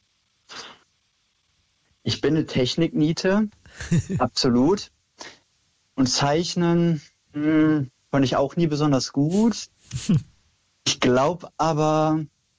Speaker 6: Ich bin eine Technikniete, absolut. Und Zeichnen mh, fand ich auch nie besonders gut. Ich glaube aber,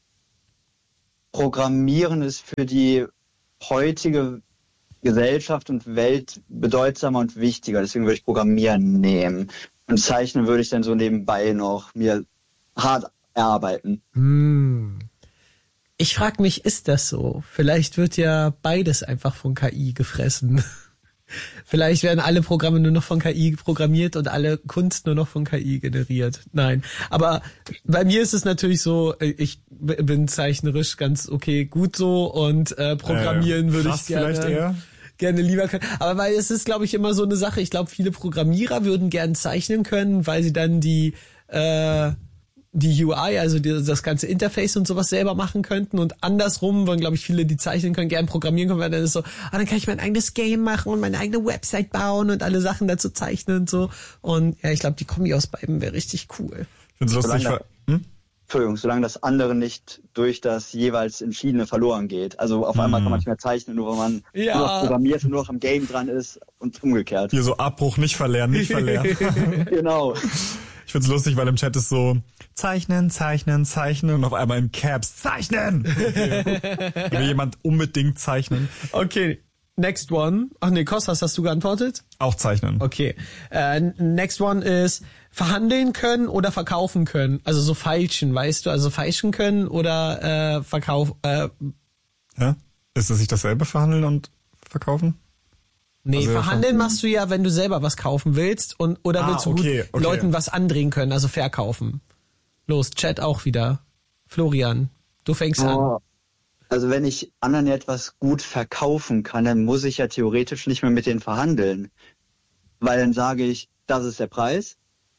Speaker 6: Programmieren ist für die heutige Gesellschaft und Welt bedeutsamer und wichtiger. Deswegen würde ich Programmieren nehmen. Und Zeichnen würde ich dann so nebenbei noch mir hart erarbeiten.
Speaker 2: Hm. Ich frage mich, ist das so? Vielleicht wird ja beides einfach von K I gefressen. Vielleicht werden alle Programme nur noch von K I programmiert und alle Kunst nur noch von K I generiert. Nein, aber bei mir ist es natürlich so, ich bin zeichnerisch ganz okay, gut so und äh, programmieren äh, würde ich gerne.
Speaker 3: Vielleicht eher?
Speaker 2: gerne lieber können. Aber weil es ist, glaube ich, immer so eine Sache. Ich glaube, viele Programmierer würden gern zeichnen können, weil sie dann die äh, die U I, also die, das ganze Interface und sowas selber machen könnten. Und andersrum wollen, glaube ich, viele, die zeichnen können, gern programmieren können, weil dann ist so, ah, dann kann ich mein eigenes Game machen und meine eigene Website bauen und alle Sachen dazu zeichnen und so. Und ja, ich glaube, die Kombi aus beiden wäre richtig cool.
Speaker 3: Ich find's lustig.
Speaker 6: Solange, hm? Entschuldigung, solange das andere nicht durch das jeweils Entschiedene verloren geht. Also auf einmal kann man nicht mehr zeichnen, nur wenn man
Speaker 2: ja.
Speaker 6: nur noch programmiert und nur noch am Game dran ist und umgekehrt.
Speaker 3: Hier so Abbruch, nicht verlernen, nicht verlernen.
Speaker 6: Genau.
Speaker 3: Ich find's lustig, weil im Chat ist so zeichnen, zeichnen, zeichnen und auf einmal in Caps zeichnen. Okay. Will jemand unbedingt zeichnen?
Speaker 2: Okay, next one. Ach nee, Kostas, hast du geantwortet?
Speaker 3: Auch zeichnen.
Speaker 2: Okay. Äh, next one ist verhandeln können oder verkaufen können. Also so feilschen, weißt du? Also feilschen können oder äh, verkauf. Äh,
Speaker 3: ja? Ist das nicht dasselbe, verhandeln und verkaufen?
Speaker 2: Nee,
Speaker 3: also
Speaker 2: verhandeln machst du ja, wenn du selber was kaufen willst und oder
Speaker 3: ah,
Speaker 2: willst du
Speaker 3: okay,
Speaker 2: gut
Speaker 3: okay.
Speaker 2: Leuten was andrehen können, also verkaufen. Los, Chat auch wieder. Florian, du fängst
Speaker 6: oh.
Speaker 2: an.
Speaker 6: Also wenn ich anderen etwas gut verkaufen kann, dann muss ich ja theoretisch nicht mehr mit denen verhandeln. Weil dann sage ich, das ist der Preis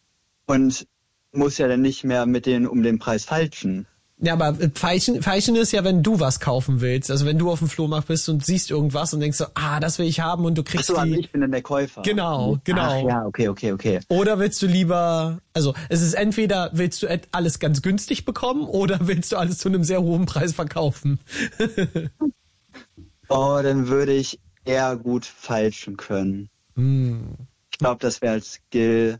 Speaker 6: und muss ja dann nicht mehr mit denen um den Preis feilschen.
Speaker 2: Ja, aber feilschen, feilschen ist ja, wenn du was kaufen willst. Also wenn du auf dem Flohmarkt bist und siehst irgendwas und denkst so, ah, das will ich haben und du kriegst
Speaker 6: Ach so,
Speaker 2: die...
Speaker 6: also ich bin dann der Käufer.
Speaker 2: Genau, genau.
Speaker 6: Ach, ja, okay, okay, okay.
Speaker 2: Oder willst du lieber, also es ist entweder, willst du alles ganz günstig bekommen oder willst du alles zu einem sehr hohen Preis verkaufen?
Speaker 6: Oh, dann würde ich eher gut feilschen können.
Speaker 2: Hm.
Speaker 6: Ich glaube, das wäre als Skill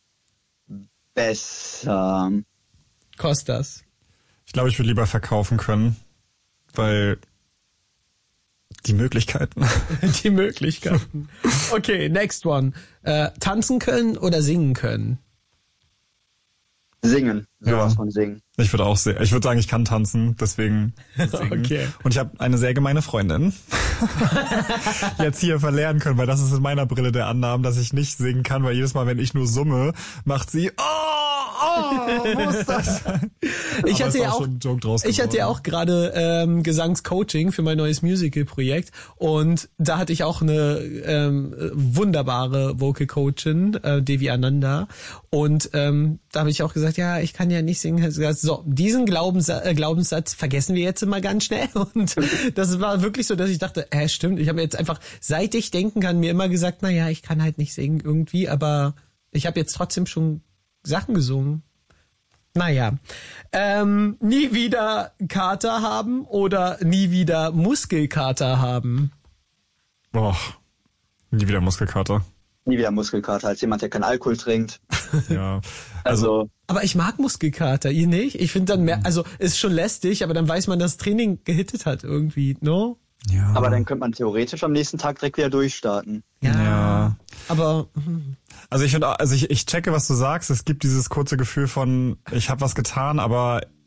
Speaker 6: besser.
Speaker 2: Kostas.
Speaker 3: Ich glaube, ich würde lieber verkaufen können, weil die Möglichkeiten.
Speaker 2: Die Möglichkeiten. Okay, next one. Äh, tanzen können oder singen können?
Speaker 6: Singen, sowas
Speaker 3: Ja.
Speaker 6: von singen.
Speaker 3: Ich würde auch sehr, ich würde sagen, ich kann tanzen, deswegen singen.
Speaker 2: Okay.
Speaker 3: Und ich habe eine sehr gemeine Freundin. Jetzt hier verlernen können, weil das ist in meiner Brille der Annahmen, dass ich nicht singen kann, weil jedes Mal, wenn ich nur summe, macht sie, oh, oh, muss das sein?
Speaker 2: Ich
Speaker 3: Aber
Speaker 2: hatte
Speaker 3: ist
Speaker 2: ja
Speaker 3: auch
Speaker 2: auch,
Speaker 3: schon ein Joke draus
Speaker 2: ich hatte ja
Speaker 3: geworden.
Speaker 2: auch gerade ähm, Gesangscoaching für mein neues Musical-Projekt und da hatte ich auch eine ähm, wunderbare Vocal Coachin, äh, Devi Ananda, und ähm, da habe ich auch gesagt, ja, ich kann ja nicht singen. Hat sie gesagt, so, diesen Glaubenssatz, äh, Glaubenssatz vergessen wir jetzt mal ganz schnell und das war wirklich so, dass ich dachte, äh, stimmt, ich habe jetzt einfach, seit ich denken kann, mir immer gesagt, na ja, ich kann halt nicht singen irgendwie, aber ich habe jetzt trotzdem schon Sachen gesungen. Naja, ähm, nie wieder Kater haben oder nie wieder Muskelkater haben?
Speaker 3: Boah, nie wieder Muskelkater.
Speaker 6: Nie wieder Muskelkater als jemand, der keinen Alkohol trinkt.
Speaker 3: Ja,
Speaker 6: Also,
Speaker 3: also
Speaker 2: Aber ich mag Muskelkater, ihr nicht? Ich finde dann mehr, also ist schon lästig, aber dann weiß man, dass Training gehittet hat irgendwie, no?
Speaker 3: ja.
Speaker 6: aber dann könnte man theoretisch am nächsten Tag direkt wieder durchstarten.
Speaker 3: Ja.
Speaker 2: Aber hm,
Speaker 3: Also ich finde, also ich, ich checke, was du sagst. Es gibt dieses kurze Gefühl von, ich habe was getan, aber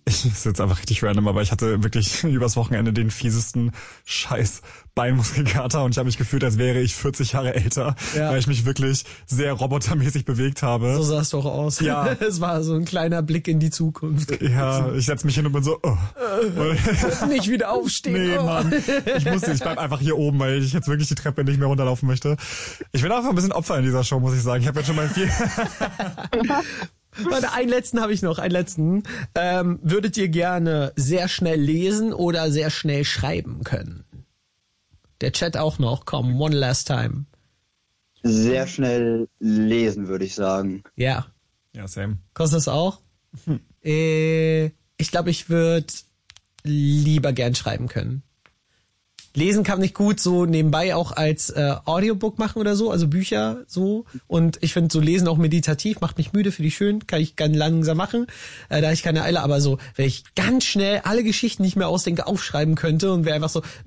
Speaker 3: Ich ist jetzt einfach richtig random, aber ich hatte wirklich übers Wochenende den fiesesten Scheiß Beinmuskelkater und ich habe mich gefühlt, als wäre ich vierzig Jahre älter,
Speaker 2: Ja.
Speaker 3: weil ich mich wirklich sehr robotermäßig bewegt habe.
Speaker 2: So sah es doch aus.
Speaker 3: Ja.
Speaker 2: Es war so ein kleiner Blick in die Zukunft.
Speaker 3: Ja, ich setz mich hin und bin so, oh.
Speaker 2: Nicht wieder aufstehen.
Speaker 3: Nee,
Speaker 2: oh.
Speaker 3: Mann. Ich musste, ich bleib einfach hier oben, weil ich jetzt wirklich die Treppe nicht mehr runterlaufen möchte. Ich bin einfach ein bisschen Opfer in dieser Show, muss ich sagen. Ich habe jetzt schon mal viel...
Speaker 2: Warte, einen letzten habe ich noch, einen letzten. Ähm, würdet ihr gerne sehr schnell lesen oder sehr schnell schreiben können? Der Chat auch noch. Komm, one last time.
Speaker 6: Sehr schnell lesen, würde ich sagen.
Speaker 2: Ja.
Speaker 3: Ja, same.
Speaker 2: Kostet das auch? Hm. Äh, ich glaube, ich würde lieber gern schreiben können. Lesen kann ich gut so nebenbei auch als äh, Audiobook machen oder so, also Bücher so. Und ich finde so Lesen auch meditativ, macht mich müde, finde ich schön, kann ich ganz langsam machen, äh, da ich keine Eile. Aber so, wenn ich ganz schnell alle Geschichten, die ich mir ausdenke, aufschreiben könnte und wäre einfach so